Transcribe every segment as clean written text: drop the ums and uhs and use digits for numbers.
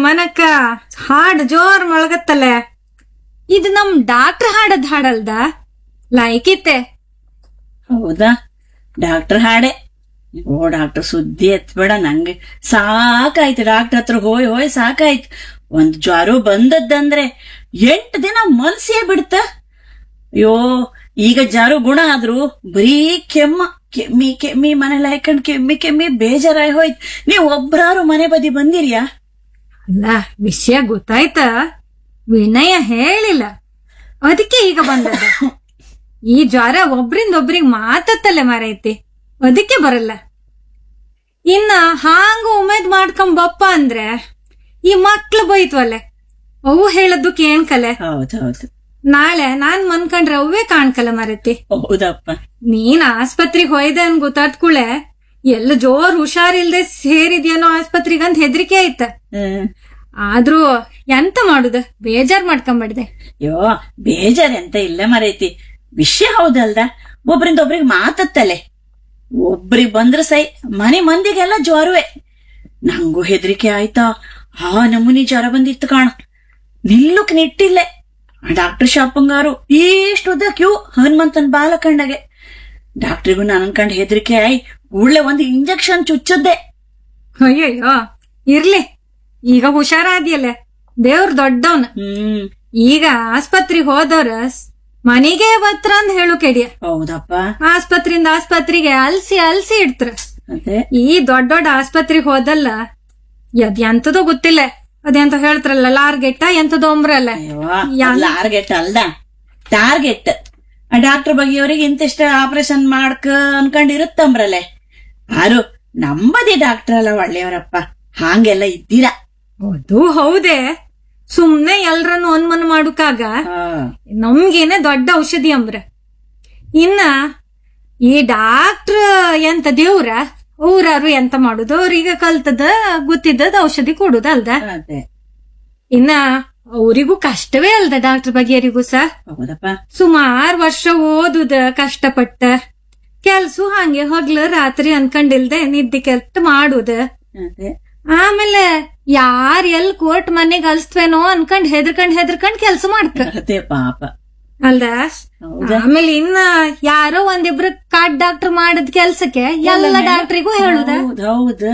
ಸುಮನಕ್ಕ ಹಾಡ್ ಜೋರ್ ಮೊಳಗತ್ತಲೆ. ಇದು ನಮ್ ಡಾಕ್ಟರ್ ಹಾಡದ್ ಹಾಡಲ್ದ ಲೈಕಿತ್ತೆ. ಹೌದಾ? ಡಾಕ್ಟರ್ ಹಾಡೆ. ಓ ಡಾಕ್ಟರ್ ಸುದ್ದಿ ಎತ್ಬೇಡ, ನಂಗೆ ಸಾಕಾಯ್ತು. ಡಾಕ್ಟರ್ ಹತ್ರ ಹೋಯ್ ಹೋಯ್ ಸಾಕಾಯ್ತು. ಒಂದ್ ಜ್ವರ ಬಂದದ್ದಂದ್ರೆ 8 ದಿನ ಮನ್ಸೇ ಬಿಡ್ತ. ಅಯ್ಯೋ, ಈಗ ಜ್ವರ ಗುಣ ಆದ್ರೂ ಬರೀ ಕೆಮ್ಮಿ ಕೆಮ್ಮಿ ಮನೇಲಿ ಹಾಕೊಂಡ್ ಕೆಮ್ಮಿ ಬೇಜಾರಾಗಿ ಹೋಯ್ತು. ನೀವ್ ಒಬ್ರಾರು ಮನೆ ಬದಿ ಬಂದಿರ್ಯಾ? ಅಲ್ಲ, ವಿಷಯ ಗೊತ್ತಾಯ್ತ, ವಿನಯ ಹೇಳಿಲ್ಲ, ಅದಕ್ಕೆ ಈಗ ಬಂದದ. ಈ ಜ್ವರ ಒಬ್ರಿಂದ ಒಬ್ರಿಗೆ ಮಾತತ್ತಲೆ ಮಾರೈತಿ, ಅದಕ್ಕೆ ಬರಲ್ಲ. ಇನ್ನ ಹಾಂಗ ಉಮೇದ್ ಮಾಡ್ಕೊಂಬಪ್ಪ ಅಂದ್ರೆ ಈ ಮಕ್ಳು ಬೈತ್ವಲ್ಲೆ, ಅವು ಹೇಳದ್ದು ಕೇಳ್ಕಲೆ. ಹೌದೌದು. ನಾಳೆ ನಾನ್ ಮನ್ಕಂಡ್ರೆ ಅವೇ ಕಾಣ್ಕಲ್ಲ ಮಾರೈತಿ. ಹೌದಪ್ಪ. ನೀನ್ ಆಸ್ಪತ್ರೆಗೆ ಹೋಯ್ದೆ ಅನ್ ಗೊತ್ತಾದ್ ಕೂಳೆ ಎಲ್ಲ ಜೋರ್ ಹುಷಾರಿಲ್ದೆ ಸೇರಿದ್ಯೇನೋ ಆಸ್ಪತ್ರೆಗಂತ ಹೆದರಿಕೆ ಆಯ್ತ. ಆದ್ರೂ ಎಂತ ಮಾಡುದ, ಬೇಜಾರ್ ಮಾಡ್ಕೊಂಬಾಡ್ದೆ. ಅಯ್ಯೋ, ಬೇಜಾರ್ ಎಂತ ಇಲ್ಲ ಮರೈತಿ. ವಿಷಯ ಹೌದಲ್ದ, ಒಬ್ರಿಂದ ಒಬ್ರಿಗೆ ಮಾತತ್ತಲೆ. ಒಬ್ರಿಗೆ ಬಂದ್ರ ಸೈ, ಮನೆ ಮಂದಿಗೆಲ್ಲ ಜ್ವರವೇ. ನಂಗೂ ಹೆದರಿಕೆ ಆಯ್ತಾ, ನಮೂನಿ ಜ್ವರ ಬಂದಿತ್ತು ಕಾಣ. ನಿಲ್ಲುಕ್ ನಿಟ್ಟಿಲ್ಲೆ. ಡಾಕ್ಟರ್ ಶಾಪಂಗಾರು ಇಷ್ಟು ಉದ್ದ ಕ್ಯೂ ಹನುಮಂತನ್ ಬಾಲ ಕಂಡಗೆ. ಡಾಕ್ಟ್ರಿಗೂ ನಾನು ಅನ್ಕಂಡ್ ಹೆದರಿಕೆ ಆಯ್ ಕೂಡ್ಲೆ ಒಂದು ಇಂಜೆಕ್ಷನ್ ಚುಚ್ಚದ್ದೆ. ಅಯ್ಯಯ್ಯೋ, ಇರ್ಲಿ, ಈಗ ಹುಷಾರಾದ್ಯಲ್ಲ, ದೇವ್ರ ದೊಡ್ಡವನ್. ಈಗ ಆಸ್ಪತ್ರೆಗೆ ಹೋದವ್ರ ಮನೆಗೆ ಬತ್ರ ಅಂತ ಹೇಳು ಕೆಡಿಯ. ಹೌದಪ್ಪ. ಆಸ್ಪತ್ರೆಯಿಂದ ಆಸ್ಪತ್ರೆಗೆ ಅಲ್ಸಿ ಇಡ್ತಾರ. ಅದೇ ಈ ದೊಡ್ಡ ದೊಡ್ಡ ಆಸ್ಪತ್ರೆಗೆ ಹೋದಲ್ಲ ಎಂತದೋ ಗೊತ್ತಿಲ್ಲ, ಅದೆಂತ ಹೇಳ್ತಾರಲ್ಲ ಲಾರ್ಗೆಟ್ಟ ಎಂತದೋ ಅಂಬ್ರಲ್ಲ. ಲಾರ್ಗೆಟ್ ಅಲ್ದ, ಟಾರ್ಗೆಟ್. ಡಾಕ್ಟರ್ ಬಗೆಯವ್ರಿಗೆ ಇಂತಿಷ್ಟ ಆಪರೇಷನ್ ಮಾಡ್ಕ ಅನ್ಕೊಂಡಿರುತ್ತಂಬ್ರಲ್ಲೇ. ಆರು ನಂಬದಿ ಡಾಕ್ಟರ್ ಅಲ್ಲ ಒಳ್ಳೆಯವರಪ್ಪ, ಹಾಂಗೆಲ್ಲ ಇದ್ದೀರಾ? ಅದು ಹೌದೇ, ಸುಮ್ನೆ ಎಲ್ರನ್ನು ಅನುಮಾನ ಮಾಡುಕಾಗ ನಮ್ಗೇನೆ ದೊಡ್ಡ ಔಷಧಿ ಅಂಬ್ರ. ಇನ್ನ ಈ ಡಾಕ್ಟ್ರ್ ಎಂತ ದೇವ್ರ, ಊರಾರು ಎಂತ ಮಾಡುದು, ಅವ್ರೀಗ ಕಲ್ತದ ಗೊತ್ತಿದ್ದದ ಔಷಧಿ ಕೊಡುದ ಅಲ್ದ. ಇನ್ನ ಅವರಿಗೂ ಕಷ್ಟವೇ ಅಲ್ದ, ಡಾಕ್ಟರ್ ಬಗೆಯರಿಗೂ ಸಹ. ಸುಮಾರು ವರ್ಷ ಓದುದ ಕಷ್ಟಪಟ್ಟ, ಕೆಲ್ಸ ಹಂಗೆ ಹಗ್ಲು ರಾತ್ರಿ ಅನ್ಕೊಂಡಿಲ್ದೆ ನಿದ್ದೆ ಕೆಲ್ಸ ಮಾಡುದ. ಆಮೇಲೆ ಯಾರ್ ಎಲ್ ಕೋರ್ಟ್ ಮನೆಗ್ ಅಲ್ಸ್ತವೇನೋ ಅನ್ಕೊಂಡ್ ಹೆದರ್ಕೊಂಡ್ ಕೆಲ್ಸ ಮಾಡ್ಕ ಪಾಪ ಅಲ್ದ. ಆಮೇಲೆ ಇನ್ನ ಯಾರೋ ಒಂದಿಬ್ರು ಕಾಡ್ ಡಾಕ್ಟರ್ ಮಾಡದ್ ಕೆಲ್ಸಕ್ಕೆ ಎಲ್ಲ ಡಾಕ್ಟ್ರಿಗೂ ಹೇಳುದ. ಹೌದು,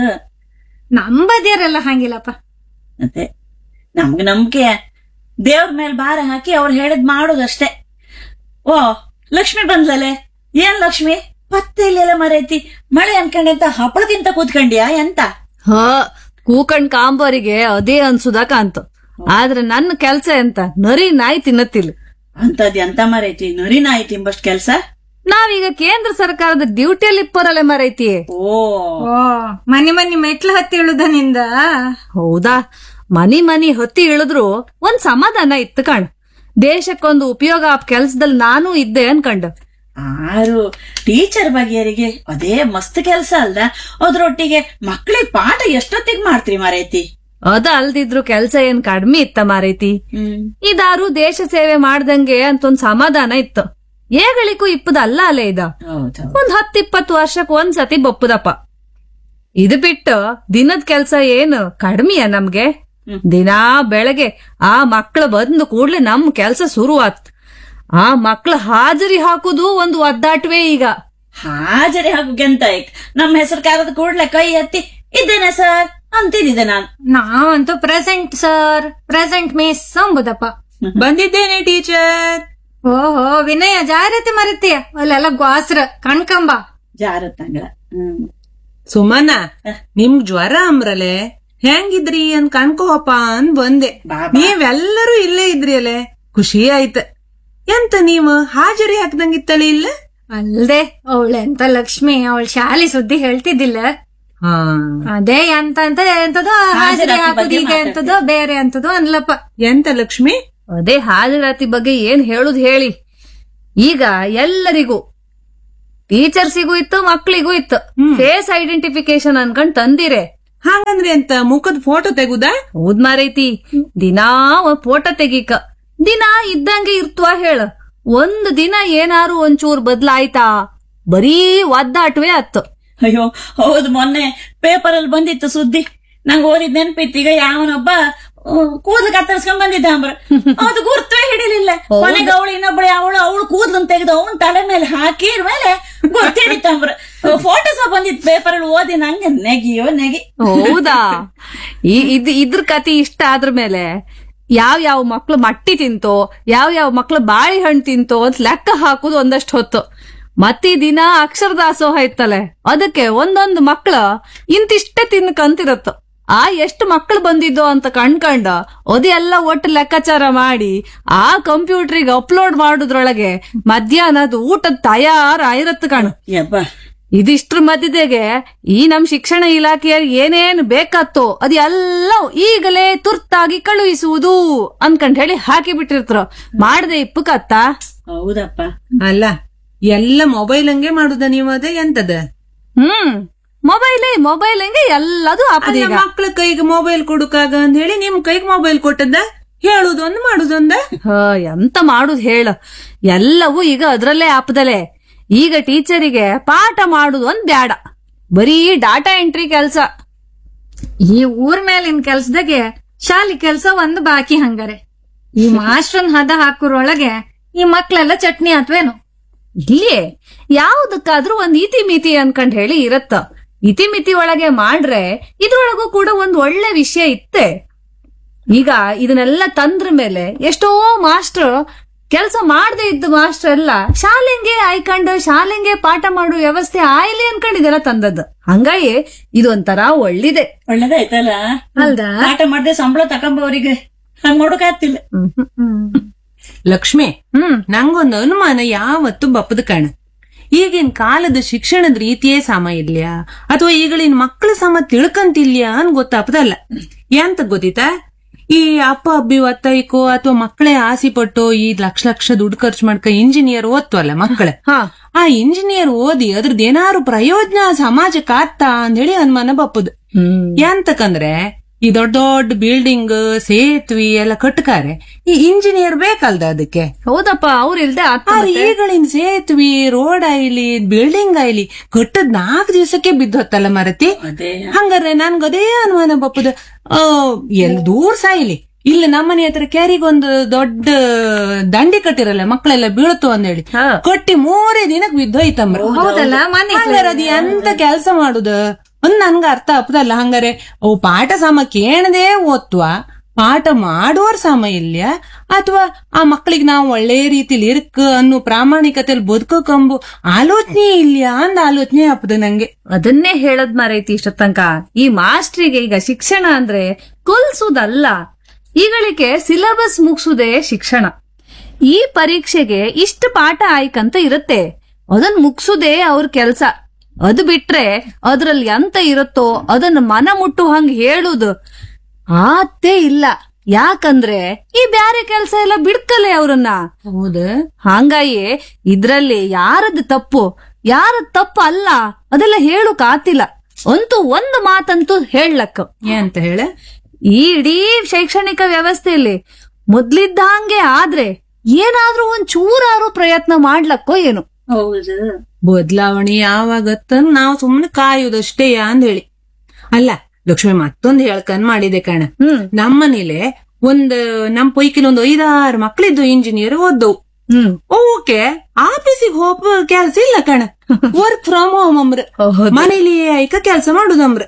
ನಂಬದಿರಲ್ಲ ಹಂಗಿಲ್ಲಪ್ಪ. ಅದೇ ನಮ್ಗೆ ನಂಬಿಕೆ, ದೇವ್ರ ಮೇಲೆ ಭಾರ ಹಾಕಿ ಅವ್ರು ಹೇಳದ್ ಮಾಡೋದಷ್ಟೇ. ಓ, ಲಕ್ಷ್ಮಿ ಬಂದ್ಲಲೆ. ಏನ್ ಲಕ್ಷ್ಮಿ ಪತ್ತೆ ಇಲ್ಲೆಲ್ಲ ಮರೈತಿ? ಮಳೆ ಅನ್ಕೊಂಡೆಂತ ಹಪ್ಪಳದಿಂದ ಕೂತ್ಕೊಂಡ್ಯಾ ಎಂತ? ಕೂಕಂಡ್ ಕಾಂಬರಿಗೆ ಅದೇ ಅನ್ಸುದಾಕ ಅಂತ. ಆದ್ರೆ ನನ್ನ ಕೆಲ್ಸ ಎಂತ, ನರಿ ನಾಯಿ ತಿನ್ನತ್ತಿಲ್ಲ. ಅಂತದ್ ಎಂತ ಮರೈತಿ, ನರಿ ನಾಯಿ ತಿಂಬಷ್ಟ್ ಕೆಲ್ಸ? ನಾವೀಗ ಕೇಂದ್ರ ಸರ್ಕಾರದ ಡ್ಯೂಟಿಯಲ್ಲಿ ಇಪ್ಪರಲ್ಲ ಮರೈತಿ. ಓ, ಮನಿ ಮೆಟ್ಲು ಹತ್ತಿ ಇಳುದನಿಂದ. ಹೌದಾ? ಮನಿ ಹೊತ್ತಿ ಇಳಿದ್ರು ಒಂದ್ ಸಮಾಧಾನ ಇತ್ತು ಕಣ್. ದೇಶಕ್ಕೊಂದು ಉಪಯೋಗ ಆ ಕೆಲ್ಸದಲ್ಲಿ ನಾನು ಇದ್ದೆ ಅನ್ಕಂಡ. ಆರು ಟೀಚರ್ ಬಗೆಯರಿಗೆ ಅದೇ ಮಸ್ತ್ ಕೆಲ್ಸ ಅಲ್ದ. ಅದ್ರೊಟ್ಟಿಗೆ ಮಕ್ಳಿಗೆ ಪಾಠ ಎಷ್ಟೊತ್ತಿಗೆ ಮಾಡ್ತೀರಿ ಮಾರೈತಿ? ಅದ ಅಲ್ದಿದ್ರು ಕೆಲ್ಸ ಏನ್ ಕಡಿಮೆ ಇತ್ತ ಮಾರೈತಿ. ಇದಾರು ದೇಶ ಸೇವೆ ಮಾಡ್ದಂಗೆ ಅಂತ ಒಂದ್ ಸಮಾಧಾನ ಇತ್ತು. ಏಗಳಿಗೂ ಇಪ್ಪದ ಅಲ್ಲ ಅಲ್ಲೇ ಇದ. ಒಂದ್ 10-20 ವರ್ಷಕ್ ಒಂದ್ಸತಿ ಬಪ್ಪುದಪ್ಪ. ಇದು ಬಿಟ್ಟು ದಿನದ ಕೆಲ್ಸ ಏನು ಕಡಿಮೆಯ ನಮ್ಗೆ? ದಿನಾ ಬೆಳಗ್ಗೆ ಆ ಮಕ್ಳು ಬಂದು ಕೂಡ್ಲೆ ನಮ್ ಕೆಲ್ಸ ಶುರುವಾತ್. ಆ ಮಕ್ಳು ಹಾಜರಿ ಹಾಕುದು ಒಂದು ಒದ್ದಾಟವೇ. ಈಗ ಹಾಜರಿ ಹಾಕುಗೆಂತ ನಮ್ಮ ಹೆಸರು ಕಾರದ ಕೂಡ್ಲೆ ಕೈ ಎತ್ತಿ ಇದ್ದೇನೆ ಸರ್ ಅಂತಿದ್ದೆ ನಾನು. ನಾವಂತೂ ಪ್ರೆಸೆಂಟ್ ಸರ್, ಪ್ರೆಸೆಂಟ್ ಮಿಸ್ ಅಂಬುದಪ್ಪ. ಬಂದಿದ್ದೇನೆ ಟೀಚರ್. ಓಹೋ ವಿನಯ, ಜಾರತಿ ಮರತಿಯ ಅಲ್ಲೆಲ್ಲ ಗ್ವಾಸ್ರ ಕಣ್ಕಂಬ ಜಾರತ್ತಂಗ. ಸುಮನ, ನಿಮ್ ಜ್ವರ ಅಂಬ್ರಲೆ ಹೆಂಗಿದ್ರಿ ಅನ್ ಕಣ್ಕೋಪ್ಪ ಅನ್ ಬಂದೆ. ನೀವೆಲ್ಲರೂ ಇಲ್ಲೇ ಇದ್ರಿ ಅಲೆ, ಖುಷಿ ಆಯ್ತ. ಎಂತ ನೀವು ಹಾಜರಿ ಹಾಕ್ದಂಗಿತ್ತಳಿ ಇಲ್ಲ? ಅಲ್ದೆ ಅವಳೆಂತ ಲಕ್ಷ್ಮಿ, ಅವಳ ಶಾಲೆ ಸುದ್ದಿ ಹೇಳ್ತಿದ್ದಿಲ್ಲ. ಅದೇ ಎಂತದೋ ಹಾಜರಿ ಹಾಕುದು, ಈಗ ಎಂತದೋ ಬೇರೆ ಅಂತದೋ ಅನ್ಲಪ್ಪ. ಎಂತ ಲಕ್ಷ್ಮಿ? ಅದೇ ಹಾಜರಾತಿ ಬಗ್ಗೆ ಏನ್ ಹೇಳುದು ಹೇಳಿ. ಈಗ ಎಲ್ಲರಿಗೂ, ಟೀಚರ್ಸಿಗೂ ಇತ್ತು, ಮಕ್ಳಿಗೂ ಇತ್ತು, ಫೇಸ್ ಐಡೆಂಟಿಫಿಕೇಶನ್ ಅನ್ಕೊಂಡ್ ತಂದಿರೆ. ಹಾಗಂದ್ರೆ ಎಂತ ಮುಖದ ಫೋಟೋ ತೆಗುದ? ಹೌದ್ ಮಾರೈತಿ, ದಿನಾ ಫೋಟೋ ತೆಗೀಕ. ದಿನ ಇದ್ದಂಗೆ ಇರ್ತವಾ ಹೇಳ. ಒಂದ್ ದಿನ ಏನಾರು ಒಂಚೂರ್ ಬದ್ಲಾಯ್ತಾ, ಬರೀ ಒದ್ದಾಟವೇ ಆತ್ತು. ಅಯ್ಯೋ ಹೌದು, ಮೊನ್ನೆ ಪೇಪರ್ ಅಲ್ಲಿ ಬಂದಿತ್ತು ಸುದ್ದಿ, ನಂಗೆ ಓದಿದ್ ನೆನ್ಪಿತ್ತು. ಈಗ ಯಾವನೊಬ್ಬ ಕೂದಲು ಕತ್ತರಿಸ್ಕೊಂಡ್ ಬಂದಿದ್ದ ಅಂಬ್ರ ಅದು ಗುರ್ತವೇ ಹಿಡಿಲಿಲ್ಲ. ಕೊನೆಗೆ ಅವಳು ಇನ್ನೊಬ್ಬಳು ಅವಳು ಕೂದಲನ್ನು ತೆಗೆದು ಅವನ್ ತಲೆ ಮೇಲೆ ಹಾಕಿರ ಮೇಲೆ ಗುರ್ತು ಹಿಡಿತಂಬ್ರ. ಫೋಟೋ ಸಹ ಬಂದಿತ್ತು ಪೇಪರ್ ಅಲ್ಲಿ, ಓದಿ ನಂಗೆ ನೆಗಿಯೋ ನೆಗಿ. ಹೌದಾ? ಇದ್ರ ಕತಿ ಇಷ್ಟ ಆದ್ರ ಮೇಲೆ ಯಾವ ಮಕ್ಳು ಮಟ್ಟಿ ತಿಂತೋ, ಯಾವ ಮಕ್ಳು ಬಾಳೆಹಣ್ಣು ತಿಂತೋ ಅಂತ ಲೆಕ್ಕ ಹಾಕುದು ಒಂದಷ್ಟು ಹೊತ್ತು. ಮತ್ತೀ ದಿನ ಅಕ್ಷರ ದಾಸೋಹ ಇತ್ತಲೆ, ಅದಕ್ಕೆ ಒಂದೊಂದು ಮಕ್ಳು ಇಂತಿಷ್ಟೇ ತಿನ್ಕಂತಿರತ್ತ. ಎಷ್ಟು ಮಕ್ಳು ಬಂದಿದ್ದೋ ಅಂತ ಕಣ್ಕಂಡ ಅದೆಲ್ಲ ಒಟ್ಟು ಲೆಕ್ಕಾಚಾರ ಮಾಡಿ ಆ ಕಂಪ್ಯೂಟರ್ಗೆ ಅಪ್ಲೋಡ್ ಮಾಡುದ್ರೊಳಗೆ ಮಧ್ಯಾಹ್ನದ ಊಟದ ತಯಾರಾಗಿರತ್ತ ಕಾಣು. ಇದಿಷ್ಟ್ರ ಮಧ್ಯದಾಗೆ ಈ ನಮ್ ಶಿಕ್ಷಣ ಇಲಾಖೆಯಲ್ಲಿ ಏನೇನು ಬೇಕಾತ್ತೋ ಅದೆಲ್ಲ ಈಗಲೇ ತುರ್ತಾಗಿ ಕಳುಹಿಸುವುದು ಅನ್ಕಂಡ್ ಹೇಳಿ ಹಾಕಿ ಬಿಟ್ಟಿರ್ತಾರ. ಮಾಡದೆ ಇಪ್ಪಕತ್ತ. ಹೌದಪ್ಪ. ಅಲ್ಲ, ಎಲ್ಲ ಮೊಬೈಲ್ ಹಂಗೆ ಮಾಡುದ ನೀವು? ಅದೇ ಎಂತದ? ಮೊಬೈಲ್ ಹಂಗೆ ಎಲ್ಲದೂ ಹಾಕದ. ಮಕ್ಳ ಕೈಗೆ ಮೊಬೈಲ್ ಕೊಡುಕಾಗ ಅಂತ ಹೇಳಿ ನಿಮ್ ಕೈಗೆ ಮೊಬೈಲ್ ಕೊಟ್ಟದ್ದ? ಹೇಳುದೊಂದು ಮಾಡುದೊಂದ? ಎಂತ ಮಾಡುದು ಹೇಳ, ಎಲ್ಲವೂ ಈಗ ಅದ್ರಲ್ಲೇ ಆಪದಲೆ. ಈಗ ಟೀಚರಿಗೆ ಪಾಠ ಮಾಡುದು ಒಂದ್ ಬ್ಯಾಡ, ಬರೀ ಡಾಟಾ ಎಂಟ್ರಿ ಕೆಲ್ಸ. ಈ ಊರ್ ಮೇಲಿನ ಕೆಲ್ಸದಾಗೆ ಶಾಲಿ ಕೆಲ್ಸ ಒಂದು ಬಾಕಿ ಹಂಗಾರೆ. ಈ ಮಾಸ್ಟರ್ನ್ ಹದ ಹಾಕುರೊಳಗೆ ಈ ಮಕ್ಳೆಲ್ಲ ಚಟ್ನಿ ಆತ್ವೇನು? ಇಲ್ಲಿ ಯಾವ್ದಕ್ಕಾದ್ರೂ ಒಂದ್ ಇತಿಮಿತಿ ಅನ್ಕಂಡ್ ಹೇಳಿ ಇರತ್ತ. ಇತಿಮಿತಿ ಒಳಗೆ ಮಾಡ್ರೆ ಇದ್ರೊಳಗೂ ಕೂಡ ಒಂದ್ ಒಳ್ಳೆ ವಿಷಯ ಇತ್ತೆ. ಈಗ ಇದನ್ನೆಲ್ಲ ತಂದ್ರ ಮೇಲೆ ಎಷ್ಟೋ ಮಾಸ್ಟರ್ ಕೆಲಸ ಮಾಡದೆ ಇದ್ದ ಮಾಸ್ಟರ್ ಎಲ್ಲ ಶಾಲೆಂಗೆ ಆಯ್ಕೊಂಡು ಶಾಲೆಂಗೆ ಪಾಠ ಮಾಡುವ ವ್ಯವಸ್ಥೆ ಆಯ್ಲಿ ಅನ್ಕೊಂಡಿದೆಲ್ಲ ತಂದದ್ದು. ಹಂಗಾಗಿ ಇದೊಂಥರ ಒಳ್ಳೇದಾಯ್ತಲ್ಲ ಅಲ್ದಾ? ಪಾಠ ಮಾಡದೆ ಸಂಬಳ ತಕೊಂಬವ್ರಿಗೆ ಹಂಗ ನೋಡಕಾಗ್ತಿಲ್ಲ. ಲಕ್ಷ್ಮಿ, ನಂಗೊಂದು ಅನುಮಾನ ಯಾವತ್ತು ಬಪ್ಪದ ಕಾಣ. ಈಗಿನ ಕಾಲದ ಶಿಕ್ಷಣದ ರೀತಿಯೇ ಸಮ ಇಲ್ಯಾ ಅಥವಾ ಈಗಳಿನ ಮಕ್ಕಳ ಸಮ ತಿಳ್ಕಂತಿಲ್ಯಾ ಅನ್ ಗೊತ್ತಾಪದಲ್ಲ. ಎಂತ ಗೊತ್ತಿತ್ತಾ? ಈ ಅಪ್ಪ ಅಬ್ಬಿ ಒತ್ತಾಯಿಕೋ ಅಥವಾ ಮಕ್ಕಳೇ ಆಸೆ ಪಟ್ಟೋ ಈ ಲಕ್ಷ ದುಡ್ಡು ಖರ್ಚು ಮಾಡ್ಕ ಇಂಜಿನಿಯರ್ ಓದ್ತವಲ್ಲ ಮಕ್ಕಳ, ಆ ಇಂಜಿನಿಯರ್ ಓದಿ ಅದ್ರದ್ದು ಏನಾರು ಪ್ರಯೋಜನ ಸಮಾಜಕ್ಕೆ ಆಗ್ತಾ ಅಂತ ಹೇಳಿ ಅನುಮಾನ ಬಪ್ಪದು. ಎಂತಕಂದ್ರೆ ಈ ದೊಡ್ಡ ದೊಡ್ಡ ಬಿಲ್ಡಿಂಗ್ ಸೇತುವೆ ಎಲ್ಲ ಕಟ್ಕಾರೆ ಈ ಇಂಜಿನಿಯರ್ ಬೇಕಲ್ದ ಅದಕ್ಕೆ. ಹೌದಪ್ಪ, ಅವ್ರ ಇಲ್ದೆ ಈಗಳಿನ ಸೇತುವೆ ರೋಡ್ ಆಯ್ಲಿ ಬಿಲ್ಡಿಂಗ್ ಆಯ್ಲಿ ಕಟ್ಟದ್ 4 ದಿವಸಕ್ಕೆ ಬಿದ್ದೊತ್ತಲ್ಲ ಮರತಿ. ಹಂಗಾರೆ ನನ್ಗದೇ ಅನುಮಾನ ಬಪ್ಪದ, ಎಲ್ ದೂರ ಸಾಯ್ಲಿ ಇಲ್ಲ ನಮ್ಮನೆ ಹತ್ರ ಕೆರಿಗೊಂದು ದೊಡ್ಡ ದಂಡಿ ಕಟ್ಟಿರಲ್ಲ ಮಕ್ಕಳೆಲ್ಲ ಬೀಳತು ಅಂದೇಳಿ ಕಟ್ಟಿ 3 ದಿನಕ್ಕೆ ಬಿದ್ದೋಯ್ತಂಬ್ರ. ಹೌದಲ್ಲ? ಹಂಗಾರ ಅದ್ ಎಂತ ಕೆಲ್ಸ ಮಾಡುದ ಒಂದ್ ನನ್ಗ ಅರ್ಥ ಆಗ್ತದಲ್ಲ. ಹಂಗಾರೆ ಅವು ಪಾಠ ಸಮ ಕೇಳದೆ ಓದ್ವಾ, ಪಾಠ ಮಾಡುವರ್ ಸಮ ಇಲ್ಯ ಅಥವಾ ಆ ಮಕ್ಕಳಿಗೆ ನಾವು ಒಳ್ಳೆ ರೀತಿಲಿ ಇರ್ಕ ಅನ್ನೋ ಪ್ರಾಮಾಣಿಕತೆಯಲ್ಲಿ ಬದುಕಂಬು ಆಲೋಚನೆ ಇಲ್ಯಾ ಅಂದ ಆಲೋಚನೆ ಆಗ್ತದೆ ನಂಗೆ. ಅದನ್ನೇ ಹೇಳದ್ ಮಾರೈತಿ ಇಷ್ಟತಂಕ. ಈ ಮಾಸ್ಟ್ರಿಗೆ ಈಗ ಶಿಕ್ಷಣ ಅಂದ್ರೆ ಕಲ್ಸುದಲ್ಲ, ಈಗಳಿಗೆ ಸಿಲೆಬಸ್ ಮುಗ್ಸುದೇ ಶಿಕ್ಷಣ. ಈ ಪರೀಕ್ಷೆಗೆ ಇಷ್ಟು ಪಾಠ ಆಯ್ಕಂತ ಇರುತ್ತೆ, ಅದನ್ ಮುಗ್ಸುದೇ ಅವ್ರ ಕೆಲ್ಸ. ಅದು ಬಿಟ್ರೆ ಅದ್ರಲ್ಲಿ ಎಂತ ಇರುತ್ತೋ ಅದನ್ನ ಮನ ಮುಟ್ಟು ಹಂಗ ಹೇಳುದು ಆತೇ ಇಲ್ಲ. ಯಾಕಂದ್ರೆ ಈ ಬ್ಯಾರೆ ಕೆಲ್ಸ ಎಲ್ಲ ಬಿಡ್ಕಲೆ ಅವ್ರನ್ನ. ಹೌದ? ಹಂಗಾಗಿ ಇದ್ರಲ್ಲಿ ಯಾರದ್ ತಪ್ಪು ಅಲ್ಲ ಅದೆಲ್ಲ ಹೇಳುಕ್ ಆತಿಲ್ಲ. ಅಂತೂ ಒಂದು ಮಾತಂತೂ ಹೇಳಕ್ಕ. ಅಂತ ಹೇಳ, ಈ ಇಡೀ ಶೈಕ್ಷಣಿಕ ವ್ಯವಸ್ಥೆಯಲ್ಲಿ ಮೊದ್ಲಿದ್ದ ಹಂಗೆ ಆದ್ರೆ ಏನಾದ್ರೂ ಒಂದ್ ಚೂರಾರು ಪ್ರಯತ್ನ ಮಾಡ್ಲಕ್ಕೋ ಏನು. ಹೌದು, ಬದಲಾವಣೆ ಯಾವಾಗತ್ತ ನಾವು ಸುಮ್ನೆ ಕಾಯುದಷ್ಟೇ ಅಂದ್ ಹೇಳಿ. ಅಲ್ಲ ಲಕ್ಷ್ಮಿ, ಮತ್ತೊಂದು ಹೇಳ್ಕಂಡ್ ಮಾಡಿದೆ ಕಣ. ನಮ್ಮನೇಲೆ ನಮ್ ಪೈಕಿಲ್ 5-6 ಮಕ್ಳಿದ್ದು ಇಂಜಿನಿಯರ್ ಓದ್ದವು. ಓಕೆ, ಆಫೀಸಿಗೆ ಹೋಗ ಕೆಲ್ಸ ಇಲ್ಲ ಕಣ, ವರ್ಕ್ ಫ್ರಮ್ ಹೋಮ್ ಅಂಬ್ರ. ಮನೇಲಿ ಐಕ ಕೆಲ್ಸ ಮಾಡುದಮ್ರ.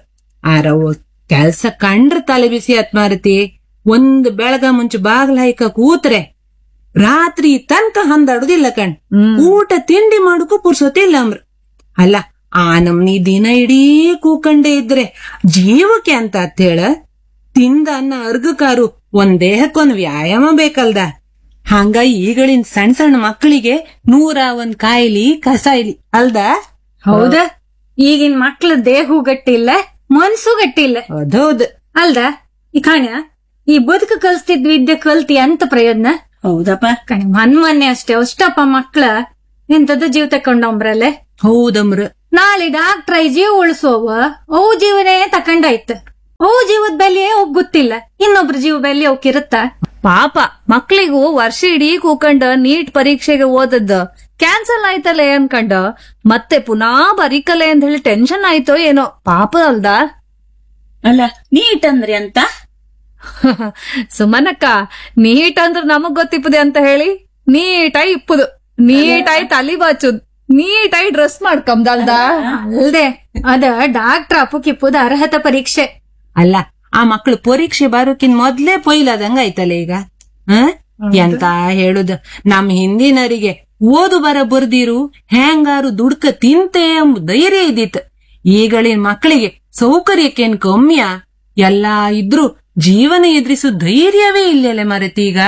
ಕೆಲ್ಸ ಕಂಡ್ರ ತಲೆ ಬಿಸಿ ಆತ್ಮಾರತಿ. ಒಂದ್ ಬೆಳಗ ಮುಂಚೆ ಬಾಗ್ಲ ಹಾಯ್ಕ ಕೂತ್ರೆ ರಾತ್ರಿ ತನಕ ಹಂದಾಡುದಿಲ್ಲ ಕಣ್. ಊಟ ತಿಂಡಿ ಮಾಡಕ್ಕೂ ಪುರ್ಸೊತ್ತಿಲ್ಲ ಅಂಬ್ರ. ಅಲ್ಲ, ಆ ನಮ್ನಿ ದಿನ ಇಡೀ ಕೂಕಂಡೇ ಇದ್ರೆ ಜೀವಕ್ಕೆ ಅಂತ ಹೇಳ ತಿಂದ ಅನ್ನ ಅರ್ಗಕಾರು ಒಂದ್ ದೇಹಕ್ಕೊಂದ್ ವ್ಯಾಯಾಮ ಬೇಕಲ್ದ. ಹಂಗ ಈಗಳಿನ ಸಣ್ಣ ಮಕ್ಕಳಿಗೆ 101 ಕಾಯಿಲಿ ಕಸಾಯಿಲಿ ಅಲ್ದ? ಹೌದಾ? ಈಗಿನ ಮಕ್ಳ ದೇಹೂ ಗಟ್ಟಿಲ್ಲ, ಮನ್ಸು ಗಟ್ಟಿಲ್ಲ. ಅದೌದು ಅಲ್ದ? ಈ ಕಾಣ್ಯ ಈ ಬದುಕು ಕಲ್ಸ್ತಿದ್ ವಿದ್ಯೆ ಕಲ್ತಿ ಅಂತ ಪ್ರಯೋಜನ? ಹೌದಪ್ಪ. ಮೊನ್ನೆ ಅಷ್ಟಪ್ಪ ಮಕ್ಳ ಎಂತದ ಜೀವ ತಕೊಂಡಂಬ್ರಲ್ಲೇ. ಹೌದಮ್ರ. ನಾಳೆ ಡಾಕ್ಟ್ರ ಜೀವ ಉಳಿಸೋವ ಅವು ಜೀವನೇ ತಕೊಂಡಾಯ್ತ. ಅವು ಜೀವದ ಬೆಲೆ ಅವ್ ಗೊತ್ತಿಲ್ಲ, ಇನ್ನೊಬ್ರ ಜೀವ ಬೆಲೆ ಅವಕ್ಕಿರುತ್ತ. ಪಾಪ ಮಕ್ಳಿಗೂ ವರ್ಷ ಇಡೀ ಕೂಕಂಡ ನೀಟ್ ಪರೀಕ್ಷೆಗೆ ಓದದ್ದ ಕ್ಯಾನ್ಸಲ್ ಆಯ್ತಲ್ಲ ಅನ್ಕಂಡ ಮತ್ತೆ ಪುನಃ ಬರೀಕಲೆ ಅಂತ ಹೇಳಿ ಟೆನ್ಷನ್ ಆಯ್ತೋ ಏನೋ. ಪಾಪ ಅಲ್ದ? ಅಲ್ಲ, ನೀಟ್ ಅಂದ್ರೆ ಅಂತ ಸುಮನಕ್ಕ, ನೀಟ್ ಅಂದ್ರ ನಮಗ್ ಗೊತ್ತಿಪ್ಪದೆ ಅಂತ ಹೇಳಿ ನೀಟಾಗಿ ಇಪ್ಪುದು, ನೀಟಾಗಿ ತಲಿ ಬಾಚುದ್, ನೀಟಾಗಿ ಡ್ರೆಸ್ ಮಾಡ್ಕಂದಲ್ದ. ಅಲ್ದೆ ಅದ ಡಾಕ್ಟರ್ ಅಪ್ಪುಕಿಪ್ಪುದ ಅರ್ಹತಾ ಪರೀಕ್ಷೆ. ಅಲ್ಲ, ಆ ಮಕ್ಳು ಪರೀಕ್ಷೆ ಬರೋಕಿನ್ ಮೊದ್ಲೇ ಪೊಯ್ಲಾದಂಗ ಆಯ್ತಲ್ಲ ಈಗ. ಎಂತ ಹೇಳುದ, ನಮ್ ಹಿಂದಿನರಿಗೆ ಓದು ಬರ ಬರ್ದಿರು ಹೆಂಗಾರು ದುಡ್ಕ ತಿಂತೆ ಎಂಬ ಧೈರ್ಯ ಇದ್ದಿತ್ತು. ಈಗಳಿನ ಮಕ್ಕಳಿಗೆ ಸೌಕರ್ಯಕ್ಕೇನ್ ಕಮ್ಮಿಯ, ಎಲ್ಲಾ ಇದ್ರು ಜೀವನ ಎದುರಿಸೋ ಧೈರ್ಯವೇ ಇಲ್ಲಲೆ ಮರೆತೀಗ.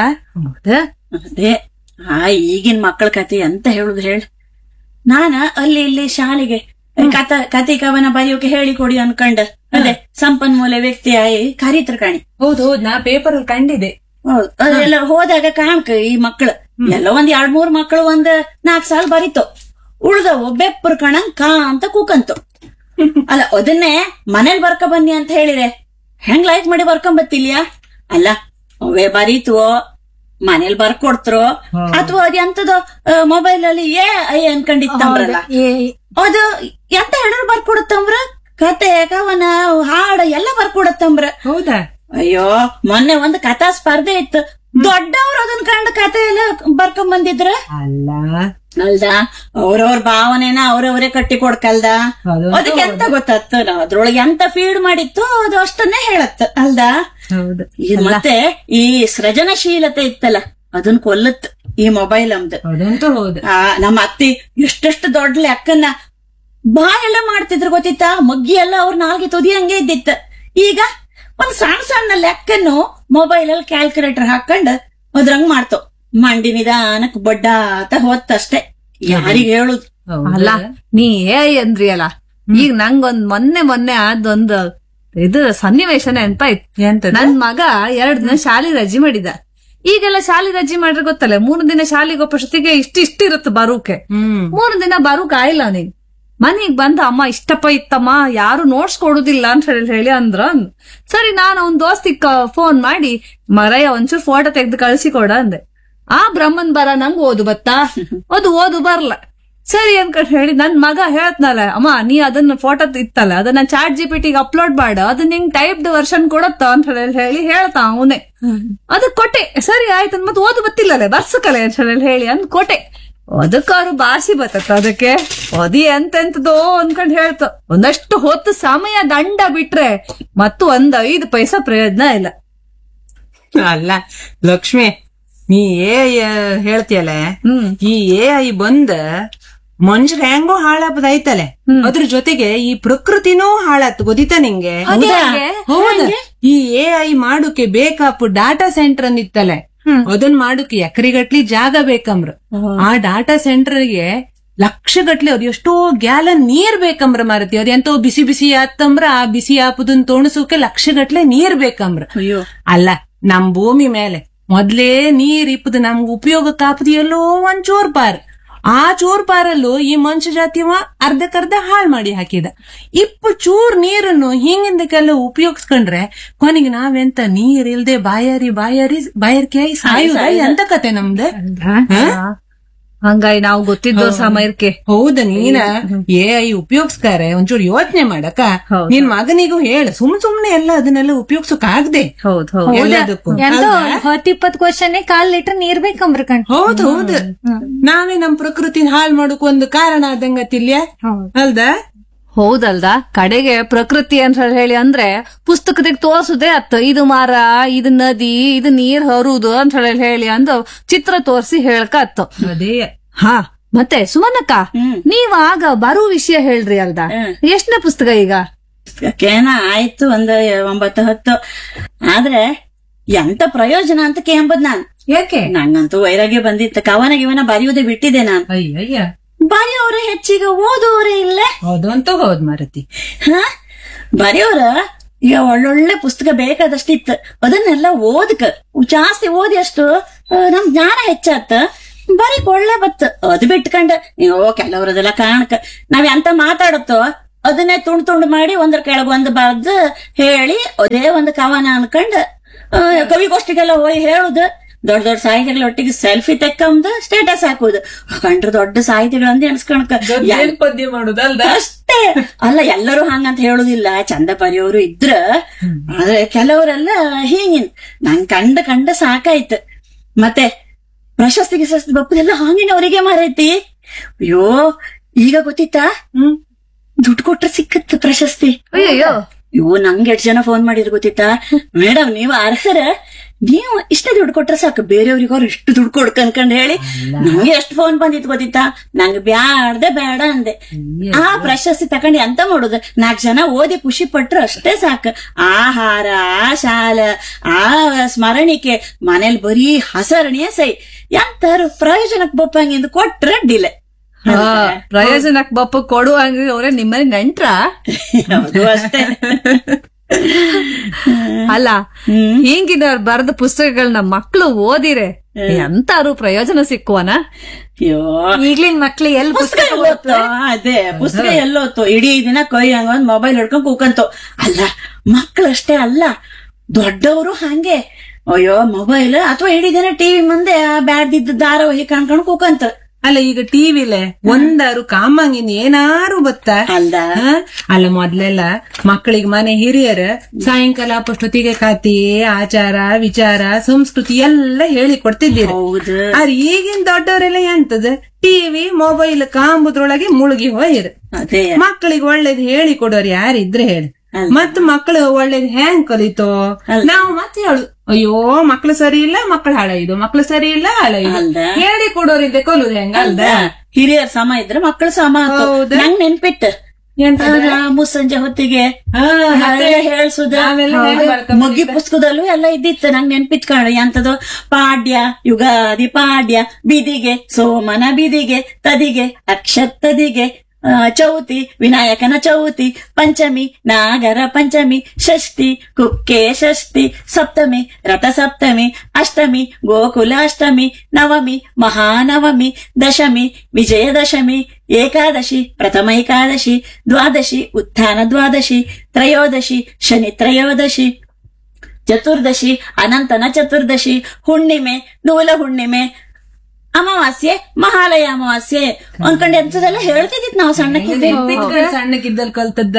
ಅದೇ ಈಗಿನ ಮಕ್ಕಳ ಕತೆ ಅಂತ ಹೇಳುದು ಹೇಳ. ನಾನ ಅಲ್ಲಿ ಇಲ್ಲಿ ಶಾಲೆಗೆ ಕತೆ ಕವನ ಬರೆಯೋಕೆ ಹೇಳಿಕೊಡಿ ಅನ್ಕಂಡ ಅದೇ ಸಂಪನ್ಮೂಲ ವ್ಯಕ್ತಿ ಕರೀತ್ರ ಕಾಣಿ. ಹೌದು, ನಾ ಪೇಪರ್ ಅಲ್ಲಿ ಕಂಡಿದೆ. ಹೌದು, ಅದೆಲ್ಲ ಹೋದಾಗ ಕಾಣ್ಕ ಈ ಮಕ್ಳು ಎಲ್ಲ ಒಂದ್ 2-3 ಮಕ್ಳು 4 ಸಾಲ ಬರೀತು, ಉಳ್ದವು ಬೆಪ್ಪರ್ ಕಣಂಗ್ ಕಾ ಅಂತ ಕೂಕಂತು. ಅಲ್ಲ, ಅದನ್ನೇ ಮನೇಲಿ ಬರ್ಕ ಬನ್ನಿ ಅಂತ ಹೇಳಿದ್ರೆ ಹೆಂಗ್ ಲೈಕ್ ಮಾಡಿ ಬರ್ಕೊಂಡ್ ಬತ್ತಿಲ್ಯಾ? ಅಲ್ಲ, ಅವೇ ಬರೀತು ಮನೇಲಿ ಬರ್ಕೊಡ್ತರೋ ಅಥವಾ ಅದ್ ಎಂತದೋ ಮೊಬೈಲ್ ಅಲ್ಲಿ ಐ ಅನ್ಕೊಂಡಿತ್ತಂಬ್ರಲ್ಲ, ಅದು ಎಂತ ಹೇಳಿದ್ರು ಬರ್ಕೊಡತ್ತಂಬ್ರ. ಕತೆ ಕವನ ಹಾಡ ಎಲ್ಲ ಬರ್ಕೊಡತ್ತಂಬ್ರ. ಹೌದಾ? ಅಯ್ಯೋ, ಮೊನ್ನೆ ಒಂದು ಕಥಾ ಸ್ಪರ್ಧೆ ಇತ್ತು, ದೊಡ್ಡವ್ರು ಅದನ್ ಕಂಡು ಕತೆ ಎಲ್ಲ ಬರ್ಕೊಂಡ್ ಬಂದಿದ್ರ. ಅಲ್ಲ ಅಲ್ದ, ಅವ್ರವ್ರ ಭಾವನೆನ ಅವ್ರವ್ರೇ ಕಟ್ಟಿ ಕೊಡ್ಕಲ್ದ. ಅದಕ್ಕೆ ಎಂತ ಗೊತ್ತಾಗ್ತ, ಅದ್ರೊಳಗೆ ಎಂತ ಫೀಡ್ ಮಾಡಿತ್ತು ಅದು ಅಷ್ಟನ್ನೇ ಹೇಳತ್ತ ಅಲ್ದ. ಹೌದು. ಮತ್ತೆ ಈ ಸೃಜನಶೀಲತೆ ಇತ್ತಲ್ಲ, ಅದನ್ ಕೊಲ್ಲತ್ ಈ ಮೊಬೈಲ್ ಅಮ್ದು. ಅದಂತೂ ಹೌದು. ನಮ್ಮ ಅತ್ತಿ ಎಷ್ಟೆಷ್ಟು ದೊಡ್ಡ ಲೆಕ್ಕನ್ನ ಬಾಯೆಲ್ಲ ಮಾಡ್ತಿದ್ರು ಗೊತ್ತಿತ್ತಾ, ಮಗ್ಗಿ ಎಲ್ಲ ಅವ್ರ ನಾಲ್ಗೆ ತುದಿ ಹಂಗೆ ಇದ್ದಿತ್ತ. ಈಗ ಒಂದ್ ಸಣ್ಣ ಸಣ್ಣ ಲೆಕ್ಕನ್ನು ಮೊಬೈಲ್ ಅಲ್ಲಿ ಕ್ಯಾಲ್ಕುಲೇಟರ್ ಹಾಕೊಂಡ್ ಅದ್ರಂಗ್ ಮಾಡ್ತೋ, ಮಂಡಿ ನಿಧಾನಕ್ ಬಡ್ಡ ಅಂತ ಹೋತಷ್ಟೇ. ಯಾರಿಗ ಹೇಳುದು? ಅಲ್ಲ, ನೀ ಅಂದ್ರಿ ಅಲ್ಲ, ಈಗ ನಂಗೊಂದ್ ಮೊನ್ನೆ ಅದೊಂದು ಇದು ಸನ್ನಿವೇಶ ನೆನ್ಪಾಯ್ತು. ನನ್ ಮಗ 2 ದಿನ ಶಾಲೆ ರಜೆ ಮಾಡಿದ. ಈಗೆಲ್ಲ ಶಾಲೆ ರಜೆ ಮಾಡ್ರೆ ಗೊತ್ತಲ್ಲ, 3 ದಿನ ಶಾಲೆಗೆ ಒಪ್ಪಷ್ಟೊತ್ತಿಗೆ ಇಷ್ಟಿರುತ್ತೆ ಬರೋಕೆ. 3 ದಿನ ಬರೋಕ್ ಆಯ್ಲ ಅವನಿಗೆ. ಮನೆಗ್ ಬಂದ ಅಮ್ಮ ಇಷ್ಟಪ್ಪ ಇತ್ತಮ್ಮ, ಯಾರು ನೋಟ್ಸ್ ಕೊಡುದಿಲ್ಲ ಅಂತ ಹೇಳಿ ಅಂದ್ರ. ಸರಿ, ನಾನು ಅವ್ನ್ ದೋಸ್ತಿಗ್ ಫೋನ್ ಮಾಡಿ ಮರಯ್ಯ ಒಂಚೂರು ಫೋಟೋ ತೆಗ್ದು ಕಳ್ಸಿ ಕೊಡ ಅಂದೆ. ಆ ಬ್ರಹ್ಮನ್ ಬರ ನಂಗ್ ಓದು ಬತ್ತಾ, ಅದು ಓದು ಬರ್ಲ. ಸರಿ ಅನ್ಕೊಂಡ್ ಹೇಳಿ ನನ್ ಮಗ ಹೇಳ್ತನಲ್ಲ, ಅಮ್ಮ ನೀ ಅದನ್ನ ಫೋಟೋ ಇತ್ತಲ್ಲ ಅದನ್ನ ಚಾಟ್ GPT ಅಪ್ಲೋಡ್ ಮಾಡ, ಅದನ್ನ ನಿಂಗ್ ಟೈಪ್ಡ್ ವರ್ಷನ್ ಕೊಡತ್ತ ಅಂತ ಹೇಳಿ ಹೇಳ್ತಾ ಅವನೇ. ಅದಕ್ ಕೊಟ್ಟೆ. ಸರಿ ಆಯ್ತು, ಮತ್ ಓದು ಬತ್ತಿಲ್ಲಲೆ ಬರ್ಸಕಲೆ ಅಂತ ಹೇಳಿ ಅಂದ್ ಕೊಟ್ಟೆ. ಅದಕ್ಕ ಅವ್ರು ಬಾಸಿ ಬತ್ತ ಅದಕ್ಕೆ ಅದಿ ಎಂತೆಂತದೋ ಅನ್ಕೊಂಡ್ ಹೇಳ್ತ. ಒಂದಷ್ಟು ಹೊತ್ತು ಸಮಯ ದಂಡ ಬಿಟ್ರೆ ಮತ್ತು 5 ಪೈಸಾ ಪ್ರಯೋಜನ ಇಲ್ಲ. ಅಲ್ಲ ಲಕ್ಷ್ಮಿ, ನೀ ಹೇಳ್ತಿಯಲ್ಲ, ಈ AI ಬಂದ ಮನುಷ್ಯರ ಹೆಂಗೋ ಹಾಳಾಪದೈತಲೆ, ಅದ್ರ ಜೊತೆಗೆ ಈ ಪ್ರಕೃತಿನೂ ಹಾಳಾತ್ ಗೊತ್ತಿತ್ತ ನಿಂಗೆ? ಹೌದ, ಈ AI ಮಾಡೋಕೆ ಬೇಕಾಪು ಡಾಟಾ ಸೆಂಟರ್ ಅಂದಿತ್ತಲೆ, ಅದನ್ ಮಾಡೋಕೆ ಎಕರೆಗಟ್ಲಿ ಜಾಗ ಬೇಕಂಬ್ರ. ಆ ಡಾಟಾ ಸೆಂಟರ್ಗೆ ಲಕ್ಷಗಟ್ಲೆ ಅವ್ರು ಎಷ್ಟೋ ಗ್ಯಾಲನ್ ನೀರ್ ಬೇಕಂಬ್ರ ಮಾರತಿ. ಅದ್ ಎಂತೋ ಬಿಸಿ ಬಿಸಿ ಆತ್ತಂಬ್ರ, ಆ ಬಿಸಿ ಆಪದನ್ ತೋಣಸೋಕೆ ಲಕ್ಷಗಟ್ಲೆ ನೀರ್ ಬೇಕಂಬ್ರ. ಅಲ್ಲ, ನಮ್ ಭೂಮಿ ಮೇಲೆ ಮೊದ್ಲೇ ನೀರ್ ಇಪ್ಪದು ನಮ್ಗೆ ಉಪಯೋಗಕ್ಕೆ ಆಪದು ಎಲ್ಲೋ ಒಂದ್ ಚೋರ್ಪಾರ್. ಆ ಚೋರ್ಪಾರಲ್ಲೂ ಈ ಮನುಷ್ಯ ಜಾತಿವ ಅರ್ಧಕ್ಕರ್ಧ ಹಾಳ್ ಮಾಡಿ ಹಾಕಿದ. ಚೂರ್ ನೀರನ್ನು ಹಿಂಗಿಂದಕ್ಕೆಲ್ಲ ಉಪಯೋಗಿಸ್ಕೊಂಡ್ರೆ ಕೊನೆಗೆ ನಾವೆಂತ ನೀರ್ ಇಲ್ದೆ ಬಾಯಾರಿಕೆ ಆಗಿ ಸಾಯುದ ಎಂತ ಕತೆ ನಮ್ದು? ಹಂಗಾಗಿ ನಾವು ಗೊತ್ತಿದ್ದೋ ಸಮಯಕ್ಕೆ. ಹೌದ, ನೀನ AI ಉಪಯೋಗಿಸ್ತಾರೆ ಒಂಚೂರು ಯೋಚನೆ ಮಾಡಕ. ನಿನ್ ಮಗನಿಗೂ ಹೇಳ, ಸುಮ್ನೆ ಎಲ್ಲ ಅದನ್ನೆಲ್ಲ ಉಪಯೋಗಿಸೋಕ್ ಆಗದೆ. ಎಂತೋ 10-20 ಕ್ವಶನ್ 1/4 ಲೀಟರ್ ನೀರ್ ಬೇಕಂಬ್ರ ಕಣ್. ಹೌದು, ನಾವೇ ನಮ್ ಪ್ರಕೃತಿನ ಹಾಳ್ ಮಾಡೋಕ್ ಒಂದು ಕಾರಣ ಆದಂಗತಿಲ್ಯ ಅಲ್ದ? ಹೌದಲ್ದ, ಕಡೆಗೆ ಪ್ರಕೃತಿ ಅಂತ ಹೇಳಿ ಅಂದ್ರೆ ಪುಸ್ತಕದಾಗ ತೋರ್ಸುದೇ ಅತ್ತ, ಇದು ಮರ, ಇದು ನದಿ, ಇದು ನೀರ್ ಹರುದು ಅಂತ ಹೇಳಿ ಅಂದ ಚಿತ್ರ ತೋರ್ಸಿ ಹೇಳ್ಕ ಅತ್ತ. ಅದೇ. ಹಾ, ಮತ್ತೆ ಸುಮನಕ್ಕ, ನೀವ್ ಆಗ ಬರೋ ವಿಷಯ ಹೇಳ್ರಿ ಅಲ್ದ, ಎಷ್ಟನೇ ಪುಸ್ತಕ ಈಗ? ಆಯ್ತು, 9-10. ಆದ್ರೆ ಎಂತ ಪ್ರಯೋಜನ ಅಂತ ಕೇಂಬದ್ ನಾನ್. ಯಾಕೆ? ನಂಗಂತೂ ವೈರಾಗ್ಯ ಬಂದಿತ್ತು. ಕವನ ಗಿವನ ಬರೆಯುವುದೇ ಬಿಟ್ಟಿದೆ ನಾನು. ಅಯ್ಯ, ಬರೆಯೋರೇ ಹೆಚ್ಚಿಗೆ, ಓದೋರೇ ಇಲ್ಲ. ಹೌದಂತೂ ಹೌದ್ ಮಾರತಿ. ಬರೆಯೋರ ಈಗ ಒಳ್ಳೊಳ್ಳೆ ಪುಸ್ತಕ ಬೇಕಾದಷ್ಟಿತ್ತು, ಅದನ್ನೆಲ್ಲ ಓದಕ ಜಾಸ್ತಿ ಓದಿ ಅಷ್ಟು ನಮ್ ಜ್ಞಾನ ಹೆಚ್ಚಾತ, ಬರೀ ಒಳ್ಳೆ ಬತ್ತ. ಅದು ಬಿಟ್ಕಂಡ ನೀವು ಕೆಲವರದೆಲ್ಲ ಕಾಣಕ ನಾವ್ ಎಂತ ಮಾತಾಡುತ್ತೋ ಅದನ್ನೇ ತುಂಡು ಮಾಡಿ ಒಂದ್ರ ಕೆಳಗ್ ಒಂದು ಬರ್ದು ಹೇಳಿ ಅದೇ ಒಂದು ಕವನ ಅನ್ಕಂಡ್ ಕವಿಗೋಷ್ಠಿಗೆಲ್ಲ ಹೋಗಿ ಹೇಳುದು. ದೊಡ್ಡ ದೊಡ್ಡ ಸಾಹಿತಿಗಳ ಒಟ್ಟಿಗೆ ಸೆಲ್ಫಿ ತೆಕ್ಕಂದು ಸ್ಟೇಟಸ್ ಹಾಕುದು, ಕಂಡ್ರೆ ದೊಡ್ಡ ಸಾಹಿತಿಗಳಂತ ಎಣಿಸ್ಕೊಳಕ ಏನ್ ಪದ್ಯ ಮಾಡುದಲ್ದ? ಅಷ್ಟೇ ಅಲ್ಲ, ಎಲ್ಲರೂ ಹಂಗಂತ ಹೇಳುದಿಲ್ಲ, ಚಂದ ಬರೆಯೋರು ಇದ್ರ, ಆದ್ರೆ ಕೆಲವರೆಲ್ಲ ಹೀಗಿನ್ ನಂಗ್ ಕಂಡ ಸಾಕಾಯ್ತು. ಮತ್ತೆ ಪ್ರಶಸ್ತಿ ಗಿಶಸ್ತಿ ಬಪ್ಪದೆಲ್ಲ ಹಾಂಗಿನವರಿಗೆ ಮಾರೈತಿ. ಅಯ್ಯೋ ಈಗ ಗೊತ್ತಿತ್ತಾ, ದುಡ್ಡು ಕೊಟ್ರೆ ಸಿಕ್ಕತ್ ಪ್ರಶಸ್ತಿ. ಅಯ್ಯೋ ಇವು ನಂಗೆ 8 ಜನ ಫೋನ್ ಮಾಡಿದ್ರು ಗೊತ್ತಿತ್ತಾ, ಮೇಡಮ್ ನೀವು ಅರ್ಹರ, ನೀವು ಇಷ್ಟೇ ದುಡ್ಡು ಕೊಟ್ರೆ ಸಾಕು, ಬೇರೆಯವ್ರಿಗೆ ಅವ್ರು ಇಷ್ಟು ದುಡ್ಡು ಕೊಡ್ಕ ಅನ್ಕೊಂಡ್ ಹೇಳಿ ನಂಗೆ ಎಷ್ಟು ಫೋನ್ ಬಂದಿತ್ತು ಗೊತ್ತಿತ್ತಾ. ನಂಗೆ ಬೇಡ ಅಂದೆ. ಆ ಪ್ರಶಸ್ತಿ ತಕೊಂಡ್ ಎಂತ ಮಾಡುದು, 4 ಜನ ಓದಿ ಖುಷಿ ಪಟ್ರು ಅಷ್ಟೇ ಸಾಕು. ಆಹಾರ, ಆ ಶಾಲೆ, ಆ ಸ್ಮರಣಿಕೆ, ಮನೇಲಿ ಬರೀ ಹಸರಣಿಯ ಸೈ, ಎಂತಾರು ಪ್ರಯೋಜನಕ್ಕೆ ಬಪ್ಪಂಗಿಂದು ಕೊಟ್ರೆ ಡಿಲೆ. ಪ್ರಯೋಜನಕ್ ಬಪ್ಪ ಕೊಡುವಂಗ ಅವ್ರೆ ನಿಮ್ಮನೆ ನೆಂಟ್ರ? ಅದು ಅಷ್ಟೇ. ಅಲ್ಲ, ಹಿಂಗಿನವ್ರು ಬರೆದ ಪುಸ್ತಕಗಳನ್ನ ಮಕ್ಳು ಓದಿರೆ ಎಂತಾರು ಪ್ರಯೋಜನ ಸಿಕ್ಕುವನ? ಅಯ್ಯೋ ಈಗ್ಲಿನ ಮಕ್ಳು ಎಲ್ ಪುಸ್ತಕ ಎಲ್ಲೋತ್ತು, ಅದೇ ಪುಸ್ತಕ ಎಲ್ಲೋತ್ತು, ಇಡೀ ದಿನ ಕೊಯ್ ಹಂಗ ಒಂದ್ ಮೊಬೈಲ್ ಹಿಡ್ಕೊಂಡ್ ಕೂಕಂತು. ಅಲ್ಲ, ಮಕ್ಳಷ್ಟೇ ಅಲ್ಲ, ದೊಡ್ಡವರು ಹಂಗೆ. ಅಯ್ಯೋ ಮೊಬೈಲ್ ಅಥವಾ ಇಡೀ ದಿನ ಟಿವಿ ಮುಂದೆ ಬ್ಯಾಡ್ದಿದ್ದ ಧಾರಾವಾಹಿ ಕಾಣ್ಕೊಂಡ್ ಕೂಕಂತ. ಅಲ್ಲ, ಈಗ ಟಿವಿಲೆ ಒಂದಾರು ಕಾಮಂಗಿನ್ ಏನಾರು ಬತ್ತ ಅಲ್ದ? ಅಲ್ಲ, ಮೊದ್ಲೆಲ್ಲ ಮಕ್ಕಳಿಗೆ ಮನೆ ಹಿರಿಯರ ಸಾಯಂಕಾಲ ಅಪ್ಪಷ್ಟೊತ್ತಿಗೆ ಕತೆ, ಆಚಾರ, ವಿಚಾರ, ಸಂಸ್ಕೃತಿ ಎಲ್ಲ ಹೇಳಿ ಕೊಡ್ತಿದ್ದೀರ. ಹೌದು. ಆದ್ರೆ ಈಗಿನ ದೊಡ್ಡವರೆಲ್ಲ ಎಂತದ, ಟಿವಿ ಮೊಬೈಲ್ ಕಾಂಬುದ್ರೊಳಗೆ ಮುಳುಗಿ ಹೋಯ್ರು. ಅದೇ ಮಕ್ಕಳಿಗೆ ಒಳ್ಳೇದ್ ಹೇಳಿ ಕೊಡೋರು ಯಾರಿದ್ರೆ ಹೇಳಿ. ಮತ್ ಮಕ್ಕಳು ಒಳ್ಳೇದ್ ಹೆಂಗ್ ಕಲಿತೋ ನಾವು ಮತ್ತೆ ಹೇಳು, ಅಯ್ಯೋ ಮಕ್ಳು ಸರಿ ಇಲ್ಲ, ಮಕ್ಳು ಹಾಳಾಯ್ದು, ಮಕ್ಳು ಸರಿ ಇಲ್ಲ, ಹಾಳಾಯ್ದು ಹೇಳಿ ಕೊಡೋರಿದ್ದೆ ಕಲುದು ಹೆಂಗ ಅಲ್ದ? ಹಿರಿಯರ್ ಸಮ ಇದ್ರೆ ಮಕ್ಕಳು ಸಮ. ನಂಗ್ ನೆನ್ಪಿಟ್ಟು ಮುಸ್ಸಂಜೆ ಹೊತ್ತಿಗೆ ಹೇಳ್ಸುದ, ಮಗ್ಗಿ ಪುಸ್ತಕದಲ್ಲೂ ಎಲ್ಲ ಇದ್ದಿತ್ತು. ನಂಗ್ ನೆನ್ಪಿತ್ ಕಾಣ, ಎಂತದು ಪಾಡ್ಯ, ಯುಗಾದಿ ಪಾಡ್ಯ, ಬಿದಿಗೆ ಸೋಮನ ಬಿದಿಗೆ, ತದಿಗೆ ಅಕ್ಷತದಿಗೆ, ಚೌತಿ ವಿನಾಯಕನ ಚೌತಿ, ಪಂಚಮಿ ನಾಗರ ಪಂಚಮಿ, ಷಷ್ಠಿ ಕುಕ್ಕೆ ಷಷ್ಠಿ, ಸಪ್ತಮಿ ರಥ ಸಪ್ತಮಿ, ಅಷ್ಟಮಿ ಗೋಕುಲ ಅಷ್ಟಮಿ, ನವಮಿ ಮಹಾನವಮಿ, ದಶಮಿ ವಿಜಯದಶಮಿ, ಏಕಾದಶಿ ಪ್ರಥಮ ಏಕಾದಶಿ, ದ್ವಾದಶಿ ಉತ್ಥಾನ ದ್ವಾದಶಿ, ತ್ರಯೋದಶಿ ಶನಿ ತ್ರಯೋದಶಿ, ಚತುರ್ದಶಿ ಅನಂತನ ಚತುರ್ದಶಿ, ಹುಣ್ಣಿಮೆ ನೂಲ ಹುಣ್ಣಿಮೆ, ಅಮಾವಾಸ್ಯೆ ಮಹಾಲಯ ಅಮಾವಾಸ್ಯೆ ಅನ್ಕೊಂಡ್ ಎಂತದೆಲ್ಲ ಹೇಳ್ತಿದ್ದಿತ್ ನಾವು ಸಣ್ಣಕ್ಕಿದ್ದಲ್ಲಿ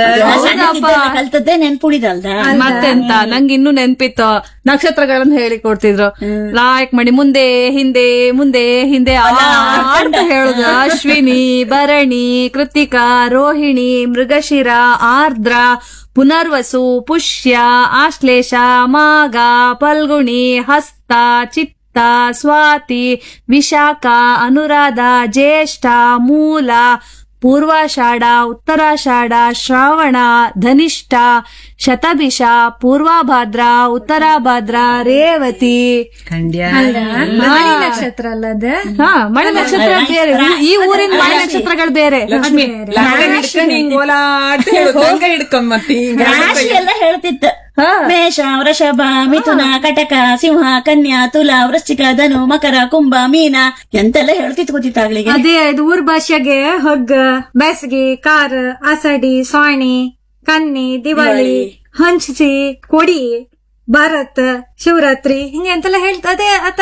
ಕಲ್ತದ್ದೇ ನೆನ್ಪುಳಿದಲ್ದ. ಮತ್ತೆಂತ, ನಂಗೆ ಇನ್ನೂ ನೆನ್ಪಿತ್ತು, ನಕ್ಷತ್ರಗಳನ್ನ ಹೇಳಿ ಕೊಡ್ತಿದ್ರು. ಲಾಯಕ್ ಮಾಡಿ ಮುಂದೆ ಹಿಂದೆ ಮುಂದೆ ಹಿಂದೆ ಅಂತ ಹೇಳುದು. ಅಶ್ವಿನಿ, ಭರಣಿ, ಕೃತಿಕಾ, ರೋಹಿಣಿ, ಮೃಗಶಿರ, ಆರ್ದ್ರ, ಪುನರ್ವಸು, ಪುಷ್ಯ, ಆಶ್ಲೇಷ, ಮಾಘ, ಫಲ್ಗುಣಿ, ಹಸ್ತ, ಚಿತ್ತ, ಸ್ವಾತಿ, ವಿಶಾಖ, ಅನುರಾಧ, ಜ್ಯೇಷ್ಠ, ಮೂಲ, ಪೂರ್ವಾಷಾಢ, ಉತ್ತರಾಷಾಢ, ಶ್ರಾವಣ, ಧನಿಷ್ಠ, ಶತಭಿಷ, ಪೂರ್ವಭಾದ್ರ, ಉತ್ತರಾಭಾದ್ರ, ರೇವತಿ, ಮಳೆ ನಕ್ಷತ್ರ ಅಲ್ಲದ. ಮಳೆ ನಕ್ಷತ್ರ ಬೇರೆ, ಈ ಊರಿನ ಮಳೆ ನಕ್ಷತ್ರಗಳು ಬೇರೆ. ರಾಶಿ ಎಲ್ಲ ಹೇಳ್ತಿತ್ತು. ಮೇಷ, ವೃಷಭ, ಮಿಥುನ, ಕಟಕ, ಸಿಂಹ, ಕನ್ಯಾ, ತುಲಾ, ವೃಶ್ಚಿಕ, ಧನು, ಮಕರ, ಕುಂಭ, ಮೀನ ಎಂತೆಲ್ಲ ಹೇಳ್ತಿತ್ತು ಗೊತ್ತಿತ್ತಾಗ್ಲಿಗೆ. ಅದೇ ಇದು ಊರ್ ಭಾಷೆಗೆ ಹಗ್ಗ, ಬೇಸಿಗೆ, ಕಾರ, ಆಸಡಿ, ಸಾಣಿ, ಕನ್ನಿ, ದಿವಾಳಿ, ಹಂಚಿ, ಕೊಡಿ, ಭಾರತ್, ಶಿವರಾತ್ರಿ ಹಿಂಗೆ ಎಂತೆಲ್ಲ ಹೇಳ್ತದೆ. ಆತರ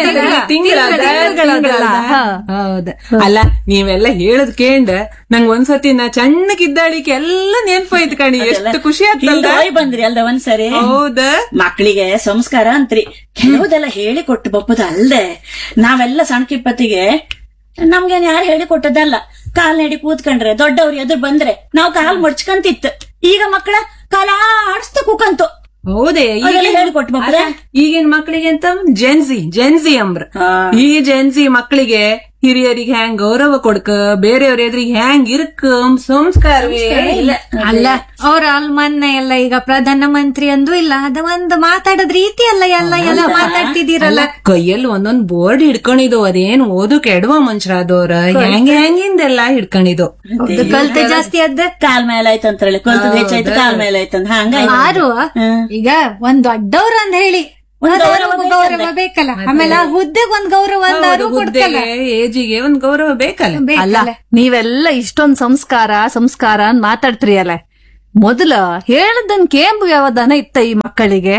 ಹೌದ. ಅಲ್ಲ, ನೀವೆಲ್ಲ ಹೇಳದ್ ಕೇಂಡ ನಂಗ್ ಒಂದ್ಸತಿ ನಾ ಸಣ್ಣಕ್ಕಿದ್ದಾಳಿಕೆ ಎಲ್ಲ ನೆನ್ಪಾಯ್ತು ಕಣಿ. ಎಷ್ಟು ಖುಷಿ ಆಗ್ತಲ್ಲ ಬಂದ್ರಿ ಅಲ್ದ ಒಂದ್ಸರಿ. ಹೌದ, ಮಕ್ಳಿಗೆ ಸಂಸ್ಕಾರ ಅಂತ್ರಿ ಕೆಲವುದೆಲ್ಲ ಹೇಳಿ ಕೊಟ್ಟು ಬಪ್ಪದ ಅಲ್ದೆ. ನಾವೆಲ್ಲ ಸಣ್ಣಕಿಪ್ಪತ್ತಿಗೆ ನಮ್ಗೇನ್ ಯಾರು ಹೇಳಿ ಕೊಟ್ಟದಲ್ಲ. ಕಾಲ್ ನಡಿ ಕೂತ್ಕೊಂಡ್ರೆ ದೊಡ್ಡವ್ರು ಎದುರು ಬಂದ್ರೆ ನಾವು ಕಾಲ್ ಮಡ್ಚ್ಕಂತಿತ್ತು. ಈಗ ಮಕ್ಕಳ ಕಾಲ ಆಡಿಸ್ತ ಕೂಕಂತು. ಹೌದೇ, ಈಗಿನ ಮಕ್ಕಳಿಗೆ ಅಂತ ಜೆನ್ಸಿ ಅಂಬ್ರ. ಈ ಜೆನ್ಸಿ ಮಕ್ಕಳಿಗೆ ಹಿರಿಯರಿಗೆ ಹ್ಯಾಂಗ್ ಗೌರವ ಕೊಡ್ಕ, ಬೇರೆಯವ್ರ ಎದುರಿಗೆ ಹ್ಯಾಂಗ್ ಇರ್ಕ ಸಂಸ್ಕಾರವೇ ಇಲ್ಲ. ಅಲ್ಲ, ಅವ್ರ ಮೊನ್ನೆ ಎಲ್ಲ ಈಗ ಪ್ರಧಾನ ಮಂತ್ರಿ ಅಂದು ಇಲ್ಲ, ಅದ ಒಂದು ಮಾತಾಡೋದ್ ರೀತಿ ಅಲ್ಲ, ಎಲ್ಲ ಮಾತಾಡ್ತಿದ್ದೀರಲ್ಲ. ಕೈಯಲ್ಲಿ ಒಂದೊಂದ್ ಬೋರ್ಡ್ ಹಿಡ್ಕೊಂಡಿದ್ದು, ಅದೇನು ಓದು ಕೆಡುವ ಮನುಷ್ಯರಾದವ್ರ ಹೆಂಗಿಂದೆಲ್ಲ ಹಿಡ್ಕೊಂಡಿದ್ದು. ಕಲ್ತೆ ಜಾಸ್ತಿ ಅದ, ಕಾಲ್ ಮೇಲೆ ಆಯ್ತಂತ ಹೇಳಿ ಕಲ್ತದ್ ಹೆಚ್ಚಾಯ್ತು, ಕಾಲ್ ಮೇಲೆ ಆಯ್ತಂತ ಹಂಗ. ಯಾರು ಈಗ ಒಂದ್ ದೊಡ್ಡವ್ರ ಅಂತ ಹೇಳಿ ಗೌರವ ಬೇಕಲ್ಲ, ಆಮೇಲೆ ಆ ಹುದ್ದೆಗೆ ಒಂದ್ ಗೌರವ ಏಜಿಗೆ ಒಂದ್ ಗೌರವ ಬೇಕಲ್ಲ. ಅಲ್ಲ, ನೀವೆಲ್ಲ ಇಷ್ಟೊಂದ್ ಸಂಸ್ಕಾರ ಅಂತ ಮಾತಾಡ್ತೀರಿ ಅಲ್ಲ, ಮೊದಲ ಹೇಳದನ್ ಕೇಂಬು ವ್ಯವಧಾನ ಇತ್ತ ಈ ಮಕ್ಕಳಿಗೆ.